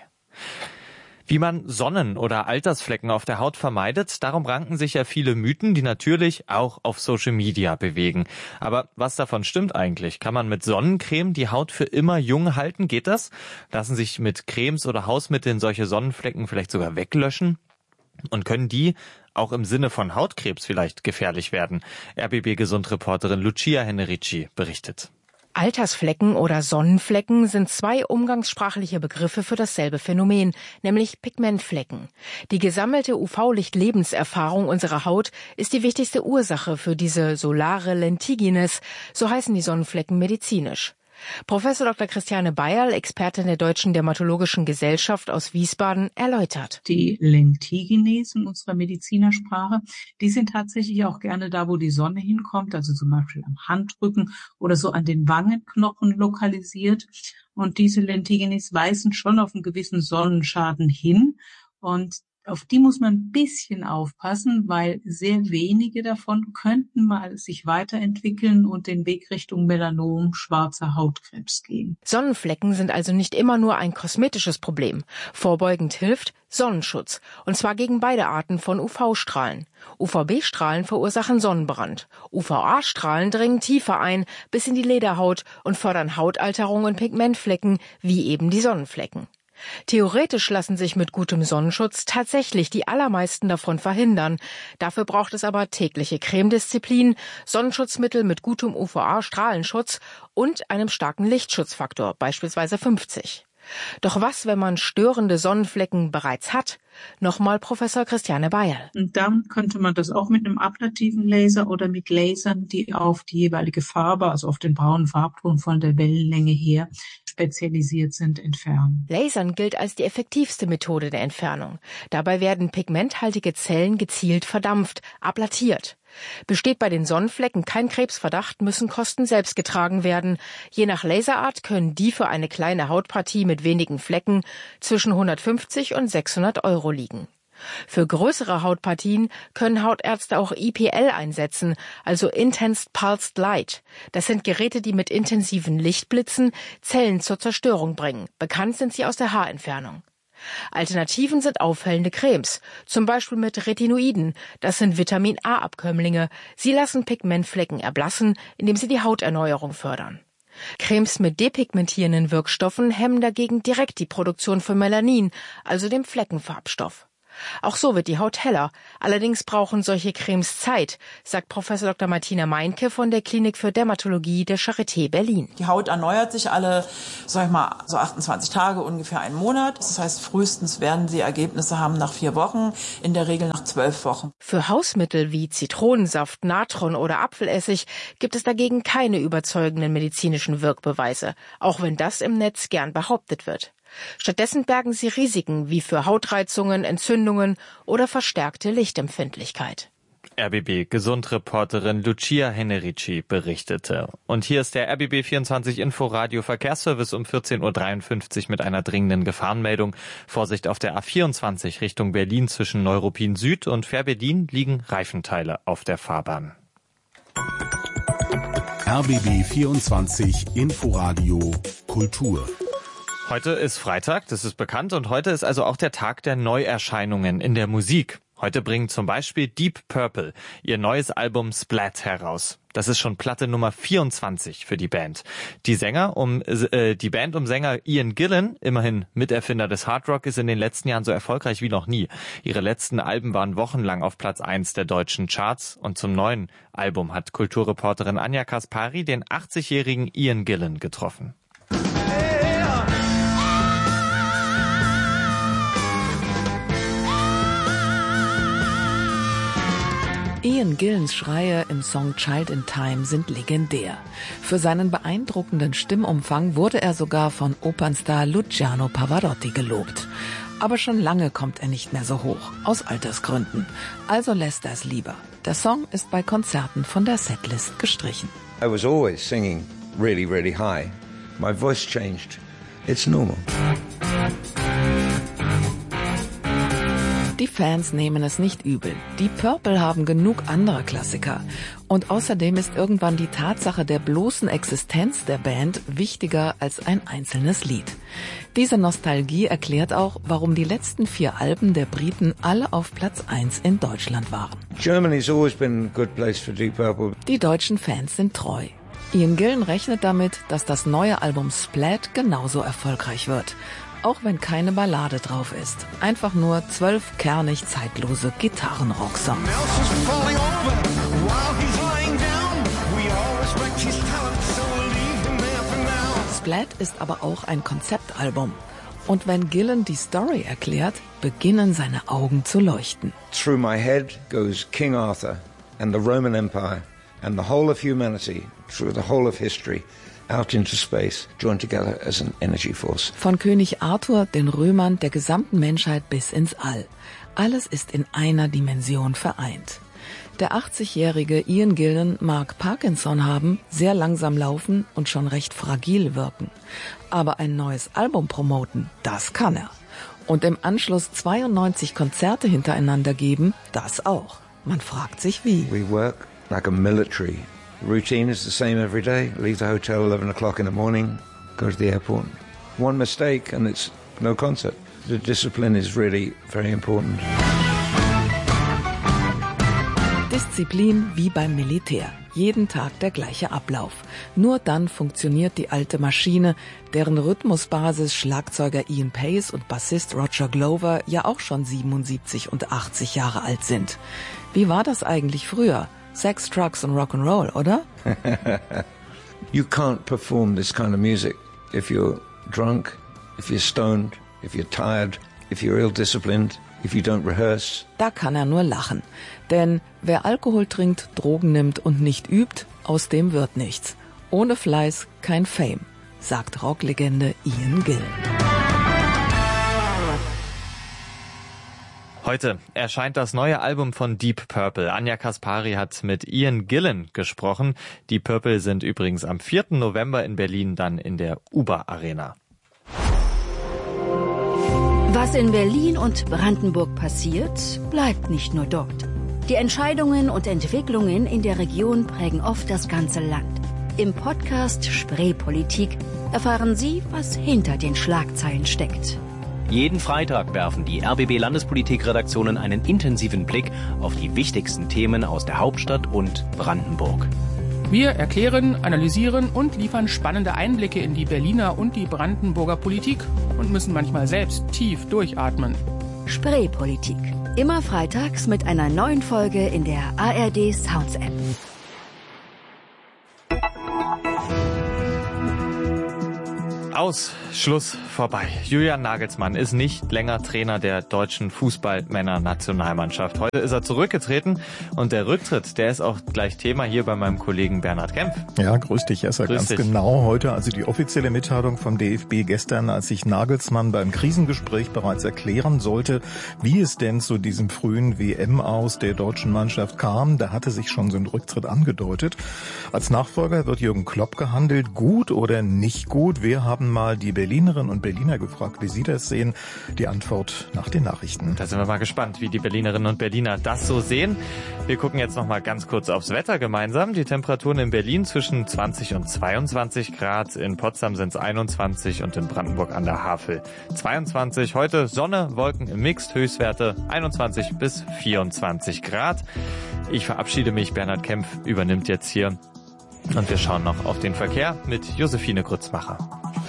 Wie man Sonnen- oder Altersflecken auf der Haut vermeidet, darum ranken sich ja viele Mythen, die natürlich auch auf Social Media bewegen. Aber was davon stimmt eigentlich? Kann man mit Sonnencreme die Haut für immer jung halten? Geht das? Lassen sich mit Cremes oder Hausmitteln solche Sonnenflecken vielleicht sogar weglöschen? Und können die auch im Sinne von Hautkrebs vielleicht gefährlich werden? R B B-Gesundreporterin Lucia Hennerici berichtet. Altersflecken oder Sonnenflecken sind zwei umgangssprachliche Begriffe für dasselbe Phänomen, nämlich Pigmentflecken. Die gesammelte U V-Licht-Lebenserfahrung unserer Haut ist die wichtigste Ursache für diese solare Lentigines, so heißen die Sonnenflecken medizinisch. Professor Doktor Christiane Beierl, Expertin der Deutschen Dermatologischen Gesellschaft aus Wiesbaden, erläutert. Die Lentigines in unserer Medizinersprache, die sind tatsächlich auch gerne da, wo die Sonne hinkommt, also zum Beispiel am Handrücken oder so an den Wangenknochen lokalisiert. Und diese Lentigines weisen schon auf einen gewissen Sonnenschaden hin. Und auf die muss man ein bisschen aufpassen, weil sehr wenige davon könnten mal sich weiterentwickeln und den Weg Richtung Melanom, schwarzer Hautkrebs gehen. Sonnenflecken sind also nicht immer nur ein kosmetisches Problem. Vorbeugend hilft Sonnenschutz, und zwar gegen beide Arten von U V-Strahlen. U V B-Strahlen verursachen Sonnenbrand. U V A-Strahlen dringen tiefer ein, bis in die Lederhaut und fördern Hautalterung und Pigmentflecken, wie eben die Sonnenflecken. Theoretisch lassen sich mit gutem Sonnenschutz tatsächlich die allermeisten davon verhindern. Dafür braucht es aber tägliche Cremedisziplin, Sonnenschutzmittel mit gutem U V A-Strahlenschutz und einem starken Lichtschutzfaktor, beispielsweise fünfzig. Doch was, wenn man störende Sonnenflecken bereits hat? Nochmal Professor Christiane Beierl. Und dann könnte man das auch mit einem ablativen Laser oder mit Lasern, die auf die jeweilige Farbe, also auf den braunen Farbton von der Wellenlänge her spezialisiert sind, entfernen. Lasern gilt als die effektivste Methode der Entfernung. Dabei werden pigmenthaltige Zellen gezielt verdampft, ablatiert. Besteht bei den Sonnenflecken kein Krebsverdacht, müssen Kosten selbst getragen werden. Je nach Laserart können die für eine kleine Hautpartie mit wenigen Flecken zwischen hundertfünfzig und sechshundert Euro liegen. Für größere Hautpartien können Hautärzte auch I P L einsetzen, also Intense Pulsed Light. Das sind Geräte, die mit intensiven Lichtblitzen Zellen zur Zerstörung bringen. Bekannt sind sie aus der Haarentfernung. Alternativen sind aufhellende Cremes, zum Beispiel mit Retinoiden. Das sind Vitamin-A-Abkömmlinge. Sie lassen Pigmentflecken erblassen, indem sie die Hauterneuerung fördern. Cremes mit depigmentierenden Wirkstoffen hemmen dagegen direkt die Produktion von Melanin, also dem Fleckenfarbstoff. Auch so wird die Haut heller. Allerdings brauchen solche Cremes Zeit, sagt Professor Doktor Martina Meinke von der Klinik für Dermatologie der Charité Berlin. Die Haut erneuert sich alle, sag ich mal, so achtundzwanzig Tage, ungefähr einen Monat. Das heißt, frühestens werden Sie Ergebnisse haben nach vier Wochen, in der Regel nach zwölf Wochen. Für Hausmittel wie Zitronensaft, Natron oder Apfelessig gibt es dagegen keine überzeugenden medizinischen Wirkbeweise, auch wenn das im Netz gern behauptet wird. Stattdessen bergen sie Risiken wie für Hautreizungen, Entzündungen oder verstärkte Lichtempfindlichkeit. R B B-Gesundreporterin Lucia Hennerici berichtete. Und hier ist der R B B vierundzwanzig Inforadio Verkehrsservice um vierzehn Uhr dreiundfünfzig mit einer dringenden Gefahrenmeldung. Vorsicht auf der A vierundzwanzig Richtung Berlin zwischen Neuruppin Süd und Fähr-Berlin liegen Reifenteile auf der Fahrbahn. R B B vierundzwanzig Inforadio Kultur. Heute ist Freitag, das ist bekannt, und heute ist also auch der Tag der Neuerscheinungen in der Musik. Heute bringen zum Beispiel Deep Purple ihr neues Album Splat heraus. Das ist schon Platte Nummer vierundzwanzig für die Band. Die Sänger um äh, die Band um Sänger Ian Gillan, immerhin Miterfinder des Hard Rock, ist in den letzten Jahren so erfolgreich wie noch nie. Ihre letzten Alben waren wochenlang auf Platz eins der deutschen Charts, und zum neuen Album hat Kulturreporterin Anja Kaspari den achtzigjährigen Ian Gillan getroffen. Ian Gillans Schreie im Song Child in Time sind legendär. Für seinen beeindruckenden Stimmumfang wurde er sogar von Opernstar Luciano Pavarotti gelobt. Aber schon lange kommt er nicht mehr so hoch, aus Altersgründen. Also lässt er es lieber. Der Song ist bei Konzerten von der Setlist gestrichen. I was always singing really, really high. My voice changed. It's normal. Die Fans nehmen es nicht übel. Die Purple haben genug anderer Klassiker. Und außerdem ist irgendwann die Tatsache der bloßen Existenz der Band wichtiger als ein einzelnes Lied. Diese Nostalgie erklärt auch, warum die letzten vier Alben der Briten alle auf Platz eins in Deutschland waren. Germany's always been a good place for Deep Purple. Die deutschen Fans sind treu. Ian Gillan rechnet damit, dass das neue Album Splat genauso erfolgreich wird. Auch wenn keine Ballade drauf ist. Einfach nur zwölf kernig zeitlose Gitarrenrock-Songs. Splat ist aber auch ein Konzeptalbum. Und wenn Gillan die Story erklärt, beginnen seine Augen zu leuchten. Through my head goes King Arthur and the Roman Empire and the whole of humanity, through the whole of history. Out into space, joined together as an energy force. Von König Arthur, den Römern, der gesamten Menschheit bis ins All. Alles ist in einer Dimension vereint. Der achtzigjährige Ian Gillan mag Parkinson haben, sehr langsam laufen und schon recht fragil wirken. Aber ein neues Album promoten, das kann er. Und im Anschluss zweiundneunzig Konzerte hintereinander geben, das auch. Man fragt sich wie. We work like a military. The routine is the same every day. Leave the hotel eleven o'clock in the morning, go to the airport. One mistake and it's no concert. The discipline is really very important. Disziplin wie beim Militär. Jeden Tag der gleiche Ablauf. Nur dann funktioniert die alte Maschine, deren Rhythmusbasis Schlagzeuger Ian Pace und Bassist Roger Glover ja auch schon siebenundsiebzig und achtzig Jahre alt sind. Wie war das eigentlich früher? Sex, Drugs und Rock'n'Roll, oder? You can't perform this kind of music if you're drunk, if you're stoned, if you're tired, if you're ill-disciplined, if you don't rehearse. Da kann er nur lachen. Denn wer Alkohol trinkt, Drogen nimmt und nicht übt, aus dem wird nichts. Ohne Fleiß kein Fame, sagt Rocklegende Ian Gillan. Heute erscheint das neue Album von Deep Purple. Anja Kaspari hat mit Ian Gillan gesprochen. Deep Purple sind übrigens am vierten November in Berlin dann in der Uber Arena. Was in Berlin und Brandenburg passiert, bleibt nicht nur dort. Die Entscheidungen und Entwicklungen in der Region prägen oft das ganze Land. Im Podcast Spreepolitik erfahren Sie, was hinter den Schlagzeilen steckt. Jeden Freitag werfen die R B B-Landespolitik-Redaktionen einen intensiven Blick auf die wichtigsten Themen aus der Hauptstadt und Brandenburg. Wir erklären, analysieren und liefern spannende Einblicke in die Berliner und die Brandenburger Politik und müssen manchmal selbst tief durchatmen. Spreepolitik. Immer freitags mit einer neuen Folge in der A R D Sounds App. Aus, Schluss, vorbei. Julian Nagelsmann ist nicht länger Trainer der deutschen Fußballmänner-Nationalmannschaft. Heute ist er zurückgetreten und der Rücktritt, der ist auch gleich Thema hier bei meinem Kollegen Bernhard Kempf. Ja, grüß dich, Jessa, ganz dich. Genau. Heute also die offizielle Mitteilung vom D F B gestern, als sich Nagelsmann beim Krisengespräch bereits erklären sollte, wie es denn zu diesem frühen W M aus der deutschen Mannschaft kam. Da hatte sich schon so ein Rücktritt angedeutet. Als Nachfolger wird Jürgen Klopp gehandelt. Gut oder nicht gut? Wir haben mal die Berlinerinnen und Berliner gefragt, wie sie das sehen. Die Antwort nach den Nachrichten. Da sind wir mal gespannt, wie die Berlinerinnen und Berliner das so sehen. Wir gucken jetzt noch mal ganz kurz aufs Wetter gemeinsam. Die Temperaturen in Berlin zwischen zwanzig und zweiundzwanzig Grad. In Potsdam sind es einundzwanzig und in Brandenburg an der Havel zweiundzwanzig. Heute Sonne, Wolken im Mix, Höchstwerte einundzwanzig bis vierundzwanzig Grad. Ich verabschiede mich. Bernhard Kempf übernimmt jetzt hier. Und wir schauen noch auf den Verkehr mit Josephine Grützmacher.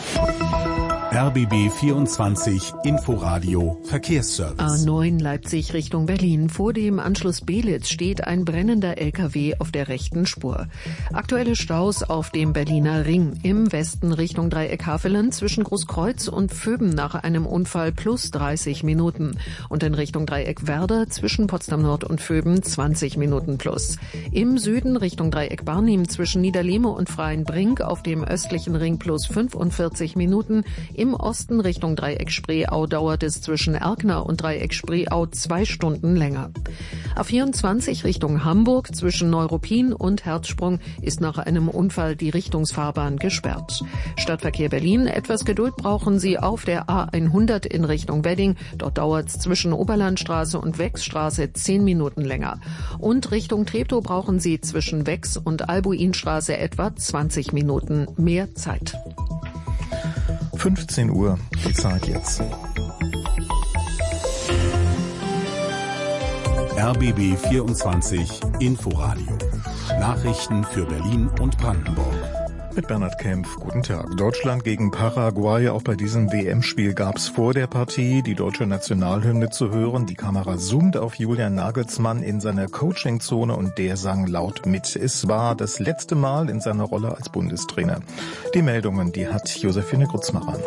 R B B vierundzwanzig Inforadio Verkehrsservice. A neun Leipzig Richtung Berlin. Vor dem Anschluss Belitz steht ein brennender L K W auf der rechten Spur. Aktuelle Staus auf dem Berliner Ring. Im Westen Richtung Dreieck Havelland zwischen Großkreuz und Vöben nach einem Unfall plus dreißig Minuten. Und in Richtung Dreieck Werder zwischen Potsdam Nord und Vöben zwanzig Minuten plus. Im Süden Richtung Dreieck Barnim zwischen Niederlehme und Freienbrink auf dem östlichen Ring plus fünfundvierzig Minuten. Im Osten Richtung Dreieck Spreeau dauert es zwischen Erkner und Dreieck Spreeau zwei Stunden länger. A vierundzwanzig Richtung Hamburg zwischen Neuruppin und Herzsprung ist nach einem Unfall die Richtungsfahrbahn gesperrt. Stadtverkehr Berlin, etwas Geduld brauchen Sie auf der A hundert in Richtung Wedding. Dort dauert es zwischen Oberlandstraße und Wechsstraße zehn Minuten länger. Und Richtung Treptow brauchen Sie zwischen Wex und Albuinstraße etwa zwanzig Minuten mehr Zeit. fünfzehn Uhr, die Zeit jetzt. R B B vierundzwanzig Inforadio. Nachrichten für Berlin und Brandenburg. Mit Bernhard Kempf, guten Tag. Deutschland gegen Paraguay. Auch bei diesem W M-Spiel gab es vor der Partie die deutsche Nationalhymne zu hören. Die Kamera zoomt auf Julian Nagelsmann in seiner Coachingzone und der sang laut mit. Es war das letzte Mal in seiner Rolle als Bundestrainer. Die Meldungen, die hat Josephine Grützmacher.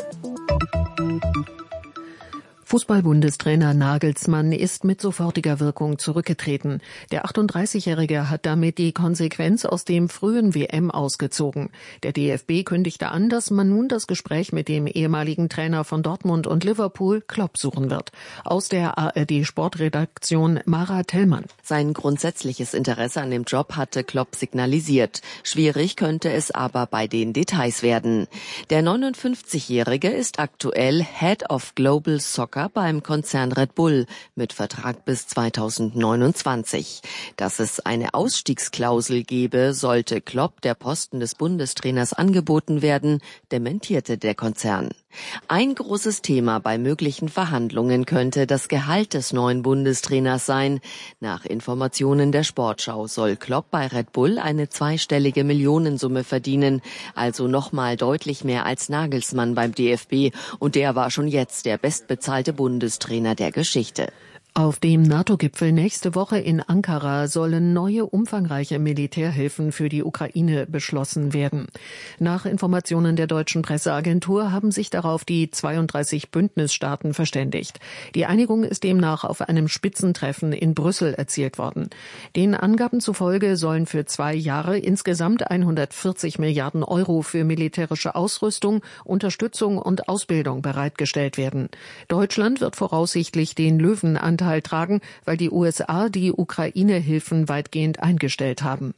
Fußball-Bundestrainer Nagelsmann ist mit sofortiger Wirkung zurückgetreten. Der achtunddreißigjährige hat damit die Konsequenz aus dem frühen W M ausgezogen. Der D F B kündigte an, dass man nun das Gespräch mit dem ehemaligen Trainer von Dortmund und Liverpool, Klopp, suchen wird. Aus der A R D-Sportredaktion Mara Tellmann. Sein grundsätzliches Interesse an dem Job hatte Klopp signalisiert. Schwierig könnte es aber bei den Details werden. Der neunundfünfzigjährige ist aktuell Head of Global Soccer Nachfolger beim Konzern Red Bull mit Vertrag bis zweitausendneunundzwanzig. Dass es eine Ausstiegsklausel gebe, sollte Klopp der Posten des Bundestrainers angeboten werden, dementierte der Konzern. Ein großes Thema bei möglichen Verhandlungen könnte das Gehalt des neuen Bundestrainers sein. Nach Informationen der Sportschau soll Klopp bei Red Bull eine zweistellige Millionensumme verdienen, also nochmal deutlich mehr als Nagelsmann beim D F B, und der war schon jetzt der bestbezahlte Bundestrainer der Geschichte. Auf dem NATO-Gipfel nächste Woche in Ankara sollen neue umfangreiche Militärhilfen für die Ukraine beschlossen werden. Nach Informationen der deutschen Presseagentur haben sich darauf die zweiunddreißig Bündnisstaaten verständigt. Die Einigung ist demnach auf einem Spitzentreffen in Brüssel erzielt worden. Den Angaben zufolge sollen für zwei Jahre insgesamt hundertvierzig Milliarden Euro für militärische Ausrüstung, Unterstützung und Ausbildung bereitgestellt werden. Deutschland wird voraussichtlich den Löwenanteil tragen, weil die U S A die Ukraine-Hilfen weitgehend eingestellt haben.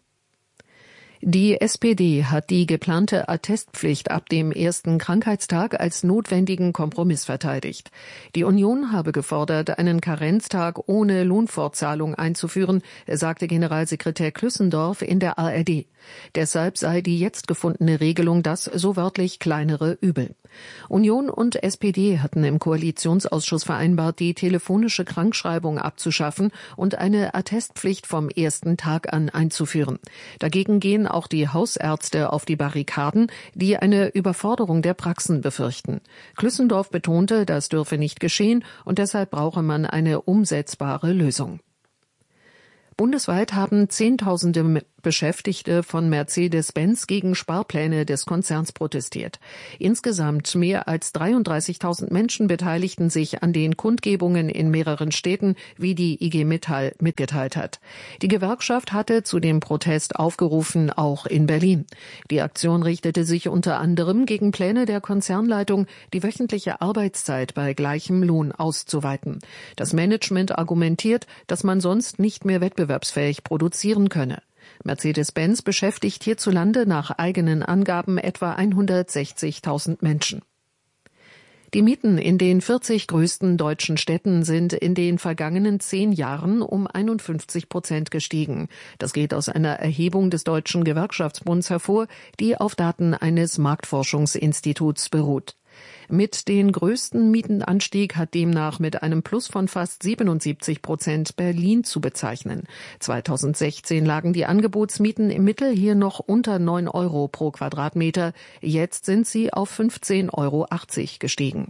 Die S P D hat die geplante Attestpflicht ab dem ersten Krankheitstag als notwendigen Kompromiss verteidigt. Die Union habe gefordert, einen Karenztag ohne Lohnfortzahlung einzuführen, sagte Generalsekretär Klüssendorf in der A R D. Deshalb sei die jetzt gefundene Regelung das, so wörtlich, kleinere Übel. Union und S P D hatten im Koalitionsausschuss vereinbart, die telefonische Krankschreibung abzuschaffen und eine Attestpflicht vom ersten Tag an einzuführen. Dagegen gehen auch die Hausärzte auf die Barrikaden, die eine Überforderung der Praxen befürchten. Klüssendorf betonte, das dürfe nicht geschehen und deshalb brauche man eine umsetzbare Lösung. Bundesweit haben Zehntausende Beschäftigte von Mercedes-Benz gegen Sparpläne des Konzerns protestiert. Insgesamt mehr als dreiunddreißigtausend Menschen beteiligten sich an den Kundgebungen in mehreren Städten, wie die I G Metall mitgeteilt hat. Die Gewerkschaft hatte zu dem Protest aufgerufen, auch in Berlin. Die Aktion richtete sich unter anderem gegen Pläne der Konzernleitung, die wöchentliche Arbeitszeit bei gleichem Lohn auszuweiten. Das Management argumentiert, dass man sonst nicht mehr wettbewerbsfähig produzieren könne. Mercedes-Benz beschäftigt hierzulande nach eigenen Angaben etwa hundertsechzigtausend Menschen. Die Mieten in den vierzig größten deutschen Städten sind in den vergangenen zehn Jahren um einundfünfzig Prozent gestiegen. Das geht aus einer Erhebung des Deutschen Gewerkschaftsbunds hervor, die auf Daten eines Marktforschungsinstituts beruht. Mit den größten Mietenanstieg hat demnach mit einem Plus von fast siebenundsiebzig Prozent Berlin zu bezeichnen. zweitausendsechzehn lagen die Angebotsmieten im Mittel hier noch unter neun Euro pro Quadratmeter. Jetzt sind sie auf fünfzehn Euro achtzig gestiegen.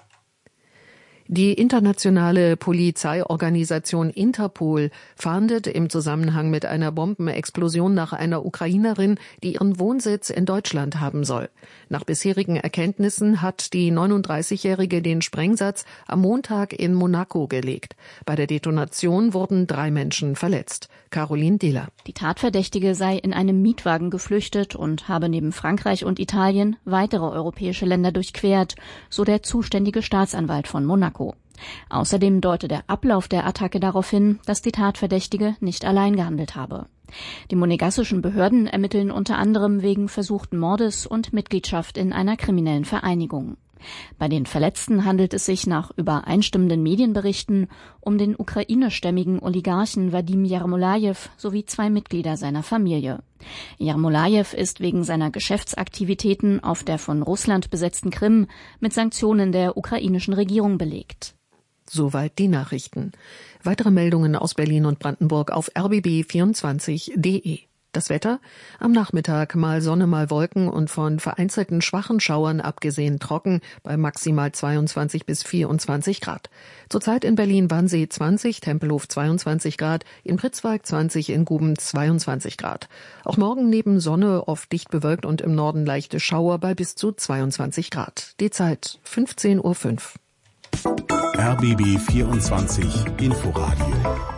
Die internationale Polizeiorganisation Interpol fahndet im Zusammenhang mit einer Bombenexplosion nach einer Ukrainerin, die ihren Wohnsitz in Deutschland haben soll. Nach bisherigen Erkenntnissen hat die neununddreißigjährige den Sprengsatz am Montag in Monaco gelegt. Bei der Detonation wurden drei Menschen verletzt. Caroline Dehler. Die Tatverdächtige sei in einem Mietwagen geflüchtet und habe neben Frankreich und Italien weitere europäische Länder durchquert, so der zuständige Staatsanwalt von Monaco. Außerdem deute der Ablauf der Attacke darauf hin, dass die Tatverdächtige nicht allein gehandelt habe. Die monegassischen Behörden ermitteln unter anderem wegen versuchten Mordes und Mitgliedschaft in einer kriminellen Vereinigung. Bei den Verletzten handelt es sich nach übereinstimmenden Medienberichten um den ukrainischstämmigen Oligarchen Wadim Jarmolajew sowie zwei Mitglieder seiner Familie. Jarmolajew ist wegen seiner Geschäftsaktivitäten auf der von Russland besetzten Krim mit Sanktionen der ukrainischen Regierung belegt. Soweit die Nachrichten. Weitere Meldungen aus Berlin und Brandenburg auf r b b vierundzwanzig punkt d e. Das Wetter? Am Nachmittag mal Sonne, mal Wolken und von vereinzelten schwachen Schauern abgesehen trocken bei maximal zweiundzwanzig bis vierundzwanzig Grad. Zurzeit in Berlin-Wannsee zwanzig, Tempelhof zweiundzwanzig Grad, in Pritzwalk zwanzig, in Guben zweiundzwanzig Grad. Auch morgen neben Sonne oft dicht bewölkt und im Norden leichte Schauer bei bis zu zweiundzwanzig Grad. Die Zeit fünfzehn Uhr fünf. R B B vierundzwanzig Inforadio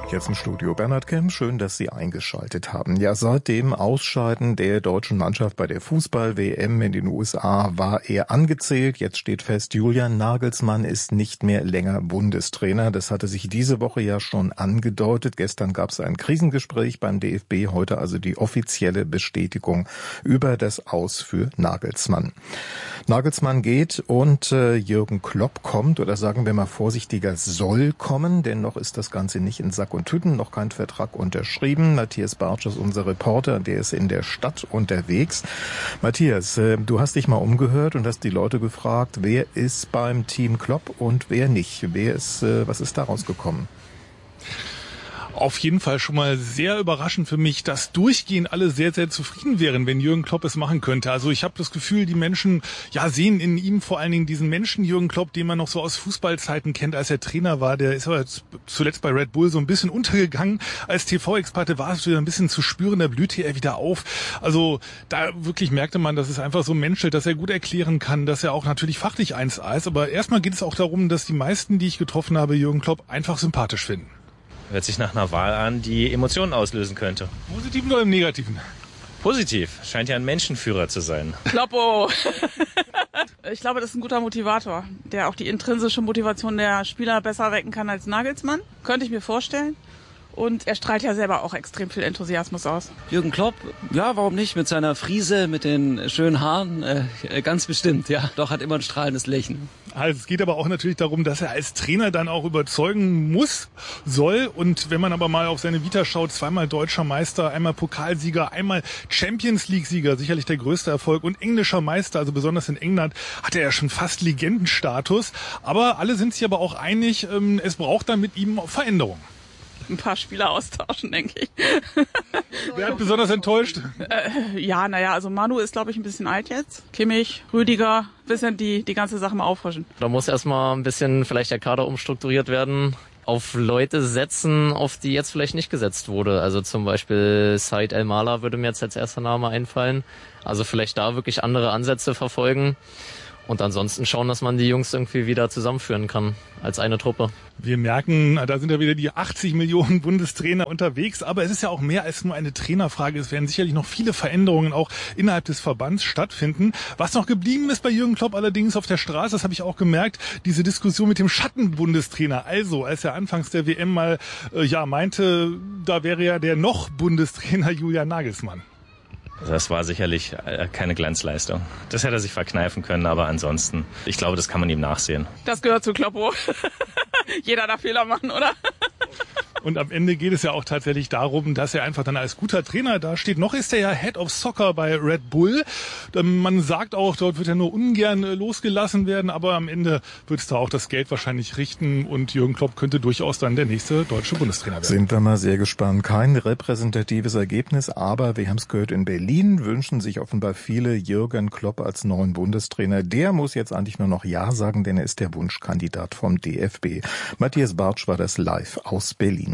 Jetzt im Studio Bernhard Kemp, schön, dass Sie eingeschaltet haben. Ja, seit dem Ausscheiden der deutschen Mannschaft bei der Fußball-W M in den U S A war er angezählt. Jetzt steht fest, Julian Nagelsmann ist nicht mehr länger Bundestrainer. Das hatte sich diese Woche ja schon angedeutet. Gestern gab es ein Krisengespräch beim D F B, heute also die offizielle Bestätigung über das Aus für Nagelsmann. Nagelsmann geht und äh, Jürgen Klopp kommt, oder sagen wir mal vorsichtiger, soll kommen, denn noch ist das Ganze nicht in Sack und Tüten, noch kein Vertrag unterschrieben. Matthias Bartsch ist unser Reporter, der ist in der Stadt unterwegs. Matthias, äh, du hast dich mal umgehört und hast die Leute gefragt, wer ist beim Team Klopp und wer nicht? Wer ist, äh, was ist daraus gekommen? Auf jeden Fall schon mal sehr überraschend für mich, dass durchgehend alle sehr, sehr zufrieden wären, wenn Jürgen Klopp es machen könnte. Also ich habe das Gefühl, die Menschen ja sehen in ihm vor allen Dingen diesen Menschen Jürgen Klopp, den man noch so aus Fußballzeiten kennt, als er Trainer war. Der ist aber zuletzt bei Red Bull so ein bisschen untergegangen. Als T V-Experte war es wieder ein bisschen zu spüren, da blühte er wieder auf. Also da wirklich merkte man, dass es einfach so menschelt, dass er gut erklären kann, dass er auch natürlich fachlich eins A ist. Aber erstmal geht es auch darum, dass die meisten, die ich getroffen habe, Jürgen Klopp einfach sympathisch finden. Hört sich nach einer Wahl an, die Emotionen auslösen könnte. Positiven oder im Negativen? Positiv. Scheint ja ein Menschenführer zu sein. Kloppo! Ich glaube, das ist ein guter Motivator, der auch die intrinsische Motivation der Spieler besser wecken kann als Nagelsmann. Könnte ich mir vorstellen. Und er strahlt ja selber auch extrem viel Enthusiasmus aus. Jürgen Klopp, ja, warum nicht? Mit seiner Frise, mit den schönen Haaren, äh, ganz bestimmt, ja. Doch, hat immer ein strahlendes Lächeln. Also es geht aber auch natürlich darum, dass er als Trainer dann auch überzeugen muss, soll. Und wenn man aber mal auf seine Vita schaut, zweimal deutscher Meister, einmal Pokalsieger, einmal Champions League-Sieger, sicherlich der größte Erfolg, und englischer Meister, also besonders in England, hat er ja schon fast Legendenstatus. Aber alle sind sich aber auch einig, es braucht dann mit ihm Veränderung. Ein paar Spieler austauschen, denke ich. Wer hat besonders enttäuscht? Äh, ja, naja, also Manu ist, glaube ich, ein bisschen alt jetzt. Kimmich, Rüdiger, bisschen die, die ganze Sache mal auffrischen. Da muss erstmal ein bisschen vielleicht der Kader umstrukturiert werden. Auf Leute setzen, auf die jetzt vielleicht nicht gesetzt wurde. Also zum Beispiel Said El-Mala würde mir jetzt als erster Name einfallen. Also vielleicht da wirklich andere Ansätze verfolgen. Und ansonsten schauen, dass man die Jungs irgendwie wieder zusammenführen kann als eine Truppe. Wir merken, da sind ja wieder die achtzig Millionen Bundestrainer unterwegs. Aber es ist ja auch mehr als nur eine Trainerfrage. Es werden sicherlich noch viele Veränderungen auch innerhalb des Verbands stattfinden. Was noch geblieben ist bei Jürgen Klopp allerdings auf der Straße, das habe ich auch gemerkt, diese Diskussion mit dem Schattenbundestrainer. Also, als er anfangs der W M mal äh, ja meinte, da wäre ja der noch Bundestrainer Julian Nagelsmann. Das war sicherlich keine Glanzleistung. Das hätte er sich verkneifen können, aber ansonsten, ich glaube, das kann man ihm nachsehen. Das gehört zu Kloppo. Jeder darf Fehler machen, oder? Und am Ende geht es ja auch tatsächlich darum, dass er einfach dann als guter Trainer dasteht. Noch ist er ja Head of Soccer bei Red Bull. Man sagt auch, dort wird er nur ungern losgelassen werden, aber am Ende wird es da auch das Geld wahrscheinlich richten und Jürgen Klopp könnte durchaus dann der nächste deutsche Bundestrainer werden. Sind wir mal sehr gespannt. Kein repräsentatives Ergebnis, aber wir haben es gehört, in Berlin wünschen sich offenbar viele Jürgen Klopp als neuen Bundestrainer. Der muss jetzt eigentlich nur noch Ja sagen, denn er ist der Wunschkandidat vom D F B. Matthias Bartsch war das live aus Berlin.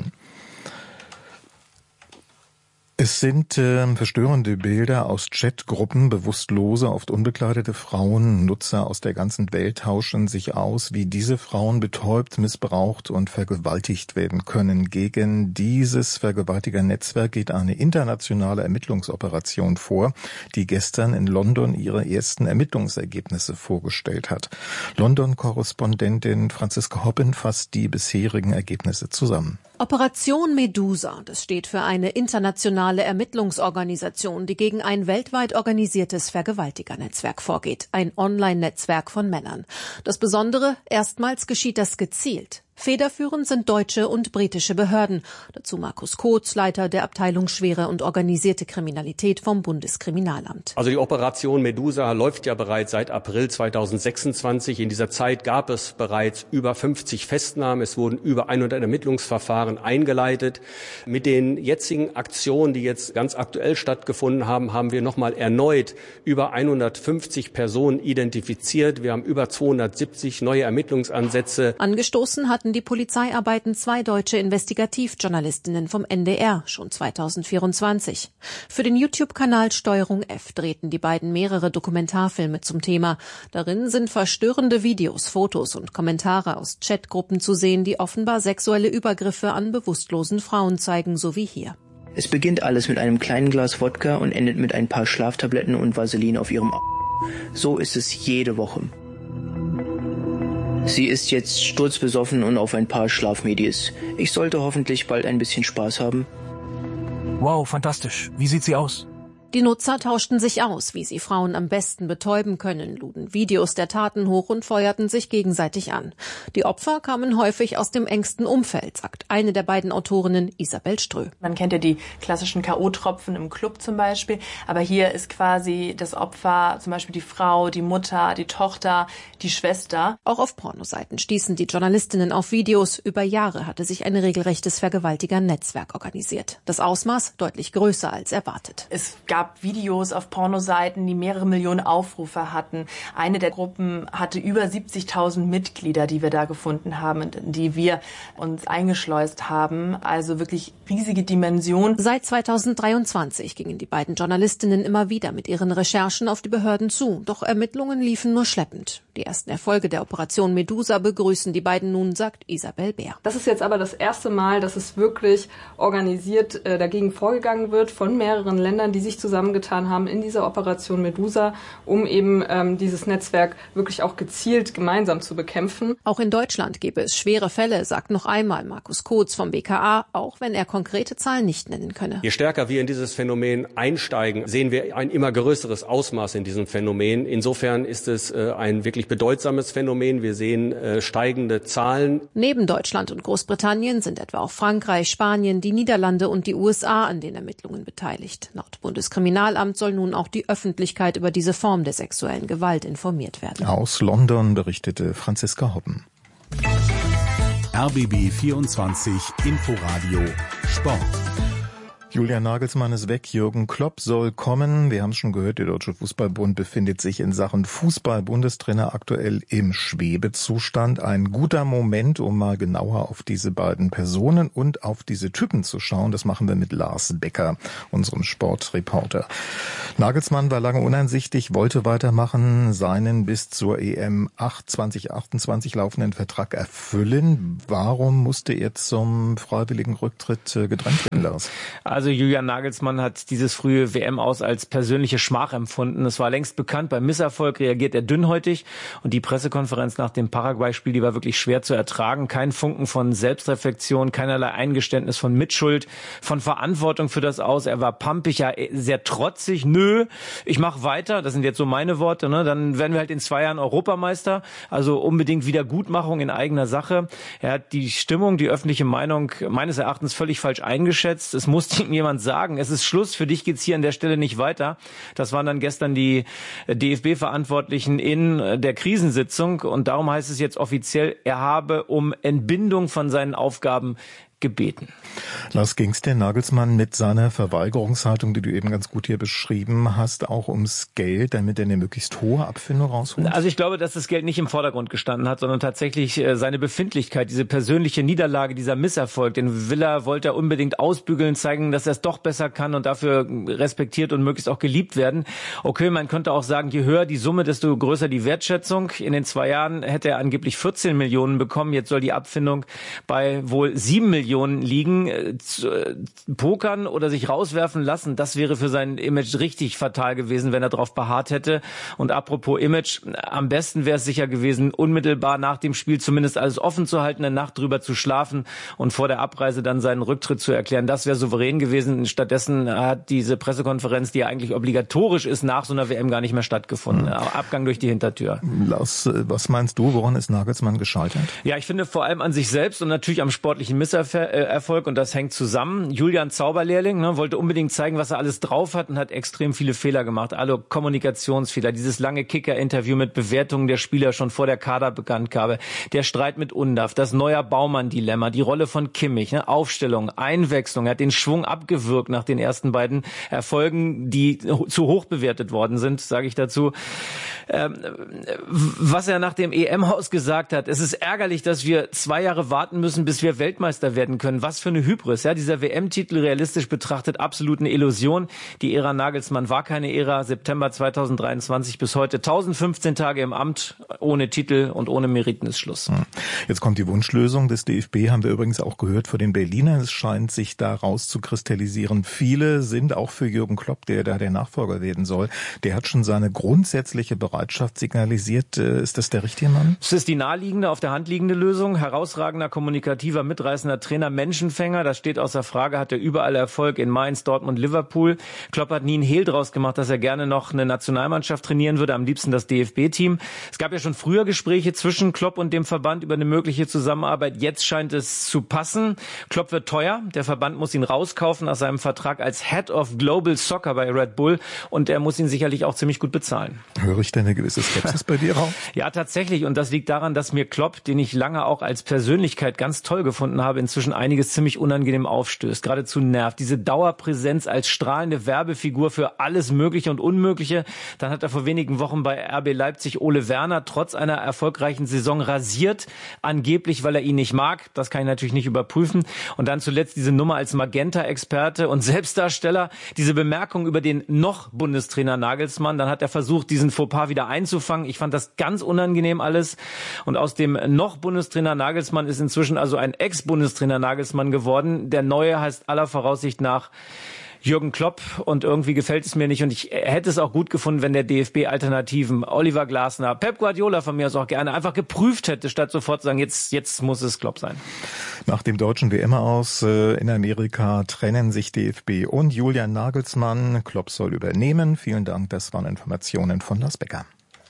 Es sind äh, verstörende Bilder aus Chatgruppen. Bewusstlose, oft unbekleidete Frauen, Nutzer aus der ganzen Welt tauschen sich aus, wie diese Frauen betäubt, missbraucht und vergewaltigt werden können. Gegen dieses Vergewaltigernetzwerk geht eine internationale Ermittlungsoperation vor, die gestern in London ihre ersten Ermittlungsergebnisse vorgestellt hat. London-Korrespondentin Franziska Hoppen fasst die bisherigen Ergebnisse zusammen. Operation Medusa, das steht für eine internationale Ermittlungsorganisation, die gegen ein weltweit organisiertes Vergewaltigernetzwerk vorgeht. Ein Online-Netzwerk von Männern. Das Besondere, erstmals geschieht das gezielt. Federführend sind deutsche und britische Behörden. Dazu Markus Kotz, Leiter der Abteilung Schwere und organisierte Kriminalität vom Bundeskriminalamt. Also die Operation Medusa läuft ja bereits seit April zweitausendsechsundzwanzig. In dieser Zeit gab es bereits über fünfzig Festnahmen. Es wurden über hundert Ermittlungsverfahren eingeleitet. Mit den jetzigen Aktionen, die jetzt ganz aktuell stattgefunden haben, haben wir nochmal erneut über hundertfünfzig Personen identifiziert. Wir haben über zweihundertsiebzig neue Ermittlungsansätze. Angestoßen hat hatten die Polizeiarbeiten zwei deutsche Investigativjournalistinnen vom N D R schon zweitausendvierundzwanzig. Für den YouTube-Kanal Steuerung F drehten die beiden mehrere Dokumentarfilme zum Thema. Darin sind verstörende Videos, Fotos und Kommentare aus Chatgruppen zu sehen, die offenbar sexuelle Übergriffe an bewusstlosen Frauen zeigen, so wie hier. Es beginnt alles mit einem kleinen Glas Wodka und endet mit ein paar Schlaftabletten und Vaseline auf ihrem A. So ist es jede Woche. Sie ist jetzt sturzbesoffen und auf ein paar Schlafmedis. Ich sollte hoffentlich bald ein bisschen Spaß haben. Wow, fantastisch. Wie sieht sie aus? Die Nutzer tauschten sich aus, wie sie Frauen am besten betäuben können, luden Videos der Taten hoch und feuerten sich gegenseitig an. Die Opfer kamen häufig aus dem engsten Umfeld, sagt eine der beiden Autorinnen, Isabel Strö. Man kennt ja die klassischen K O-Tropfen im Club zum Beispiel, aber hier ist quasi das Opfer zum Beispiel die Frau, die Mutter, die Tochter, die Schwester. Auch auf Pornoseiten stießen die Journalistinnen auf Videos. Über Jahre hatte sich ein regelrechtes Vergewaltiger-Netzwerk organisiert. Das Ausmaß deutlich größer als erwartet. Es gab Videos auf Pornoseiten, die mehrere Millionen Aufrufe hatten. Eine der Gruppen hatte über siebzigtausend Mitglieder, die wir da gefunden haben, in die wir uns eingeschleust haben. Also wirklich riesige Dimension. Seit zweitausenddreiundzwanzig gingen die beiden Journalistinnen immer wieder mit ihren Recherchen auf die Behörden zu. Doch Ermittlungen liefen nur schleppend. Die ersten Erfolge der Operation Medusa begrüßen die beiden nun, sagt Isabel Bär. Das ist jetzt aber das erste Mal, dass es wirklich organisiert äh, dagegen vorgegangen wird von mehreren Ländern, die sich zusammengetan haben in dieser Operation Medusa, um eben ähm, dieses Netzwerk wirklich auch gezielt gemeinsam zu bekämpfen. Auch in Deutschland gäbe es schwere Fälle, sagt noch einmal Markus Kotz vom B K A, auch wenn er konkrete Zahlen nicht nennen könne. Je stärker wir in dieses Phänomen einsteigen, sehen wir ein immer größeres Ausmaß in diesem Phänomen. Insofern ist es äh, ein wirklich bedeutsames Phänomen. Wir sehen äh, steigende Zahlen. Neben Deutschland und Großbritannien sind etwa auch Frankreich, Spanien, die Niederlande und die U S A an den Ermittlungen beteiligt. Laut Bundeskriminalamt soll nun auch die Öffentlichkeit über diese Form der sexuellen Gewalt informiert werden. Aus London berichtete Franziska Hoppen. R B B vierundzwanzig Inforadio Sport. Julian Nagelsmann ist weg, Jürgen Klopp soll kommen. Wir haben es schon gehört, der Deutsche Fußballbund befindet sich in Sachen Fußball-Bundestrainer aktuell im Schwebezustand. Ein guter Moment, um mal genauer auf diese beiden Personen und auf diese Typen zu schauen. Das machen wir mit Lars Becker, unserem Sportreporter. Nagelsmann war lange uneinsichtig, wollte weitermachen, seinen bis zur E M zwanzig achtundzwanzig laufenden Vertrag erfüllen. Warum musste er zum freiwilligen Rücktritt gedrängt werden, Lars? Also Julian Nagelsmann hat dieses frühe W M-Aus als persönliche Schmach empfunden. Es war längst bekannt, beim Misserfolg reagiert er dünnhäutig und die Pressekonferenz nach dem Paraguay-Spiel, die war wirklich schwer zu ertragen. Kein Funken von Selbstreflexion, keinerlei Eingeständnis von Mitschuld, von Verantwortung für das Aus. Er war pampig, ja sehr trotzig. Nö, ich mache weiter, das sind jetzt so meine Worte, ne? Dann werden wir halt in zwei Jahren Europameister, also unbedingt Wiedergutmachung in eigener Sache. Er hat die Stimmung, die öffentliche Meinung meines Erachtens völlig falsch eingeschätzt. Es musste ihm jemand sagen, es ist Schluss, für dich geht's hier an der Stelle nicht weiter. Das waren dann gestern die D F B-Verantwortlichen in der Krisensitzung und darum heißt es jetzt offiziell, er habe um Entbindung von seinen Aufgaben gebeten. Lars, ging's der Nagelsmann mit seiner Verweigerungshaltung, die du eben ganz gut hier beschrieben hast, auch ums Geld, damit er eine möglichst hohe Abfindung rausholt? Also ich glaube, dass das Geld nicht im Vordergrund gestanden hat, sondern tatsächlich seine Befindlichkeit, diese persönliche Niederlage, dieser Misserfolg. Den Villa wollte er unbedingt ausbügeln, zeigen, dass er es doch besser kann und dafür respektiert und möglichst auch geliebt werden. Okay, man könnte auch sagen, je höher die Summe, desto größer die Wertschätzung. In den zwei Jahren hätte er angeblich vierzehn Millionen bekommen. Jetzt soll die Abfindung bei wohl sieben Millionen liegen. Pokern oder sich rauswerfen lassen, das wäre für sein Image richtig fatal gewesen, wenn er darauf beharrt hätte. Und apropos Image, am besten wäre es sicher gewesen, unmittelbar nach dem Spiel zumindest alles offen zu halten, eine Nacht drüber zu schlafen und vor der Abreise dann seinen Rücktritt zu erklären. Das wäre souverän gewesen. Stattdessen hat diese Pressekonferenz, die ja eigentlich obligatorisch ist, nach so einer W M gar nicht mehr stattgefunden. Mhm. Abgang durch die Hintertür. Lars, was meinst du, woran ist Nagelsmann gescheitert? Ja, ich finde vor allem an sich selbst und natürlich am sportlichen Misserfolg. Misserfolg und das hängt zusammen. Julian Zauberlehrling ne, wollte unbedingt zeigen, was er alles drauf hat und hat extrem viele Fehler gemacht. Alle Kommunikationsfehler, dieses lange Kicker-Interview mit Bewertungen der Spieler schon vor der Kaderbekanntgabe, der Streit mit Undav, das Neuer Baumann-Dilemma, die Rolle von Kimmich, ne, Aufstellung, Einwechslung. Er hat den Schwung abgewürgt nach den ersten beiden Erfolgen, die zu hoch bewertet worden sind, sage ich dazu. Ähm, was er nach dem E M-Haus gesagt hat, es ist ärgerlich, dass wir zwei Jahre warten müssen, bis wir Weltmeister werden können. Was für eine Hybris. Ja, dieser W M-Titel realistisch betrachtet absolut eine Illusion. Die Ära Nagelsmann war keine Ära. September zweitausenddreiundzwanzig bis heute tausendfünfzehn Tage im Amt, ohne Titel und ohne Meriten ist Schluss. Jetzt kommt die Wunschlösung des D F B, haben wir übrigens auch gehört von den Berlinern. Es scheint sich da rauszukristallisieren. Viele sind auch für Jürgen Klopp, der da der Nachfolger werden soll. Der hat schon seine grundsätzliche Bereitschaft signalisiert. Ist das der richtige Mann? Es ist die naheliegende, auf der Hand liegende Lösung. Herausragender, kommunikativer, mitreißender Trainer, Menschenfänger. Das steht außer Frage, hat er überall Erfolg in Mainz, Dortmund, Liverpool. Klopp hat nie einen Hehl draus gemacht, dass er gerne noch eine Nationalmannschaft trainieren würde, am liebsten das D F B-Team. Es gab ja schon früher Gespräche zwischen Klopp und dem Verband über eine mögliche Zusammenarbeit. Jetzt scheint es zu passen. Klopp wird teuer. Der Verband muss ihn rauskaufen aus seinem Vertrag als Head of Global Soccer bei Red Bull und er muss ihn sicherlich auch ziemlich gut bezahlen. Höre ich denn eine gewisse Skepsis bei dir raus? Ja, tatsächlich. Und das liegt daran, dass mir Klopp, den ich lange auch als Persönlichkeit ganz toll gefunden habe, inzwischen einiges ziemlich unangenehm aufstößt, geradezu nervt. Diese Dauerpräsenz als strahlende Werbefigur für alles Mögliche und Unmögliche. Dann hat er vor wenigen Wochen bei R B Leipzig Ole Werner trotz einer erfolgreichen Saison rasiert, angeblich, weil er ihn nicht mag. Das kann ich natürlich nicht überprüfen. Und dann zuletzt diese Nummer als Magenta-Experte und Selbstdarsteller, diese Bemerkung über den noch Bundestrainer Nagelsmann. Dann hat er versucht, diesen Fauxpas wieder einzufangen. Ich fand das ganz unangenehm alles. Und aus dem noch Bundestrainer Nagelsmann ist inzwischen also ein Ex-Bundestrainer Nagelsmann geworden. Der neue heißt aller Voraussicht nach Jürgen Klopp und irgendwie gefällt es mir nicht und ich hätte es auch gut gefunden, wenn der D F B Alternativen, Oliver Glasner, Pep Guardiola von mir aus auch gerne einfach geprüft hätte, statt sofort zu sagen, jetzt, jetzt muss es Klopp sein. Nach dem deutschen W M-Aus in Amerika trennen sich D F B und Julian Nagelsmann. Klopp soll übernehmen. Vielen Dank, das waren Informationen von Lars Becker.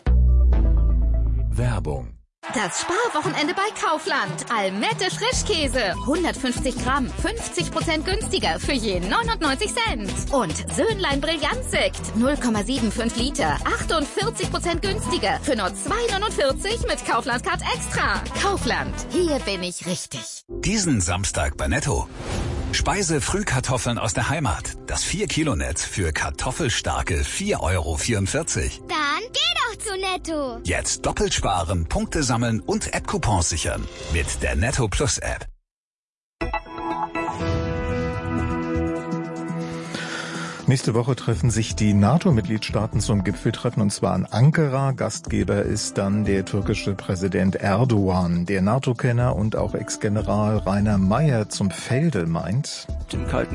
Werbung. Das Sparwochenende bei Kaufland. Almette Frischkäse. hundertfünfzig Gramm. fünfzig Prozent günstiger für je neunundneunzig Cent. Und Söhnlein Brillanzsekt. null Komma fünfundsiebzig Liter. achtundvierzig Prozent günstiger für nur zwei neunundvierzig mit Kaufland Card Extra. Kaufland. Hier bin ich richtig. Diesen Samstag bei Netto. Speise-Frühkartoffeln aus der Heimat. Das vier Kilo Netz für kartoffelstarke vier Euro vierundvierzig. Dann geh doch zu Netto. Jetzt doppelt sparen, Punkte sammeln und App-Coupons sichern. Mit der Netto Plus App. Nächste Woche treffen sich die NATO-Mitgliedstaaten zum Gipfeltreffen und zwar in Ankara. Gastgeber ist dann der türkische Präsident Erdogan. Der NATO-Kenner und auch Ex-General Rainer Meyer zum Felde meint: Im Kalten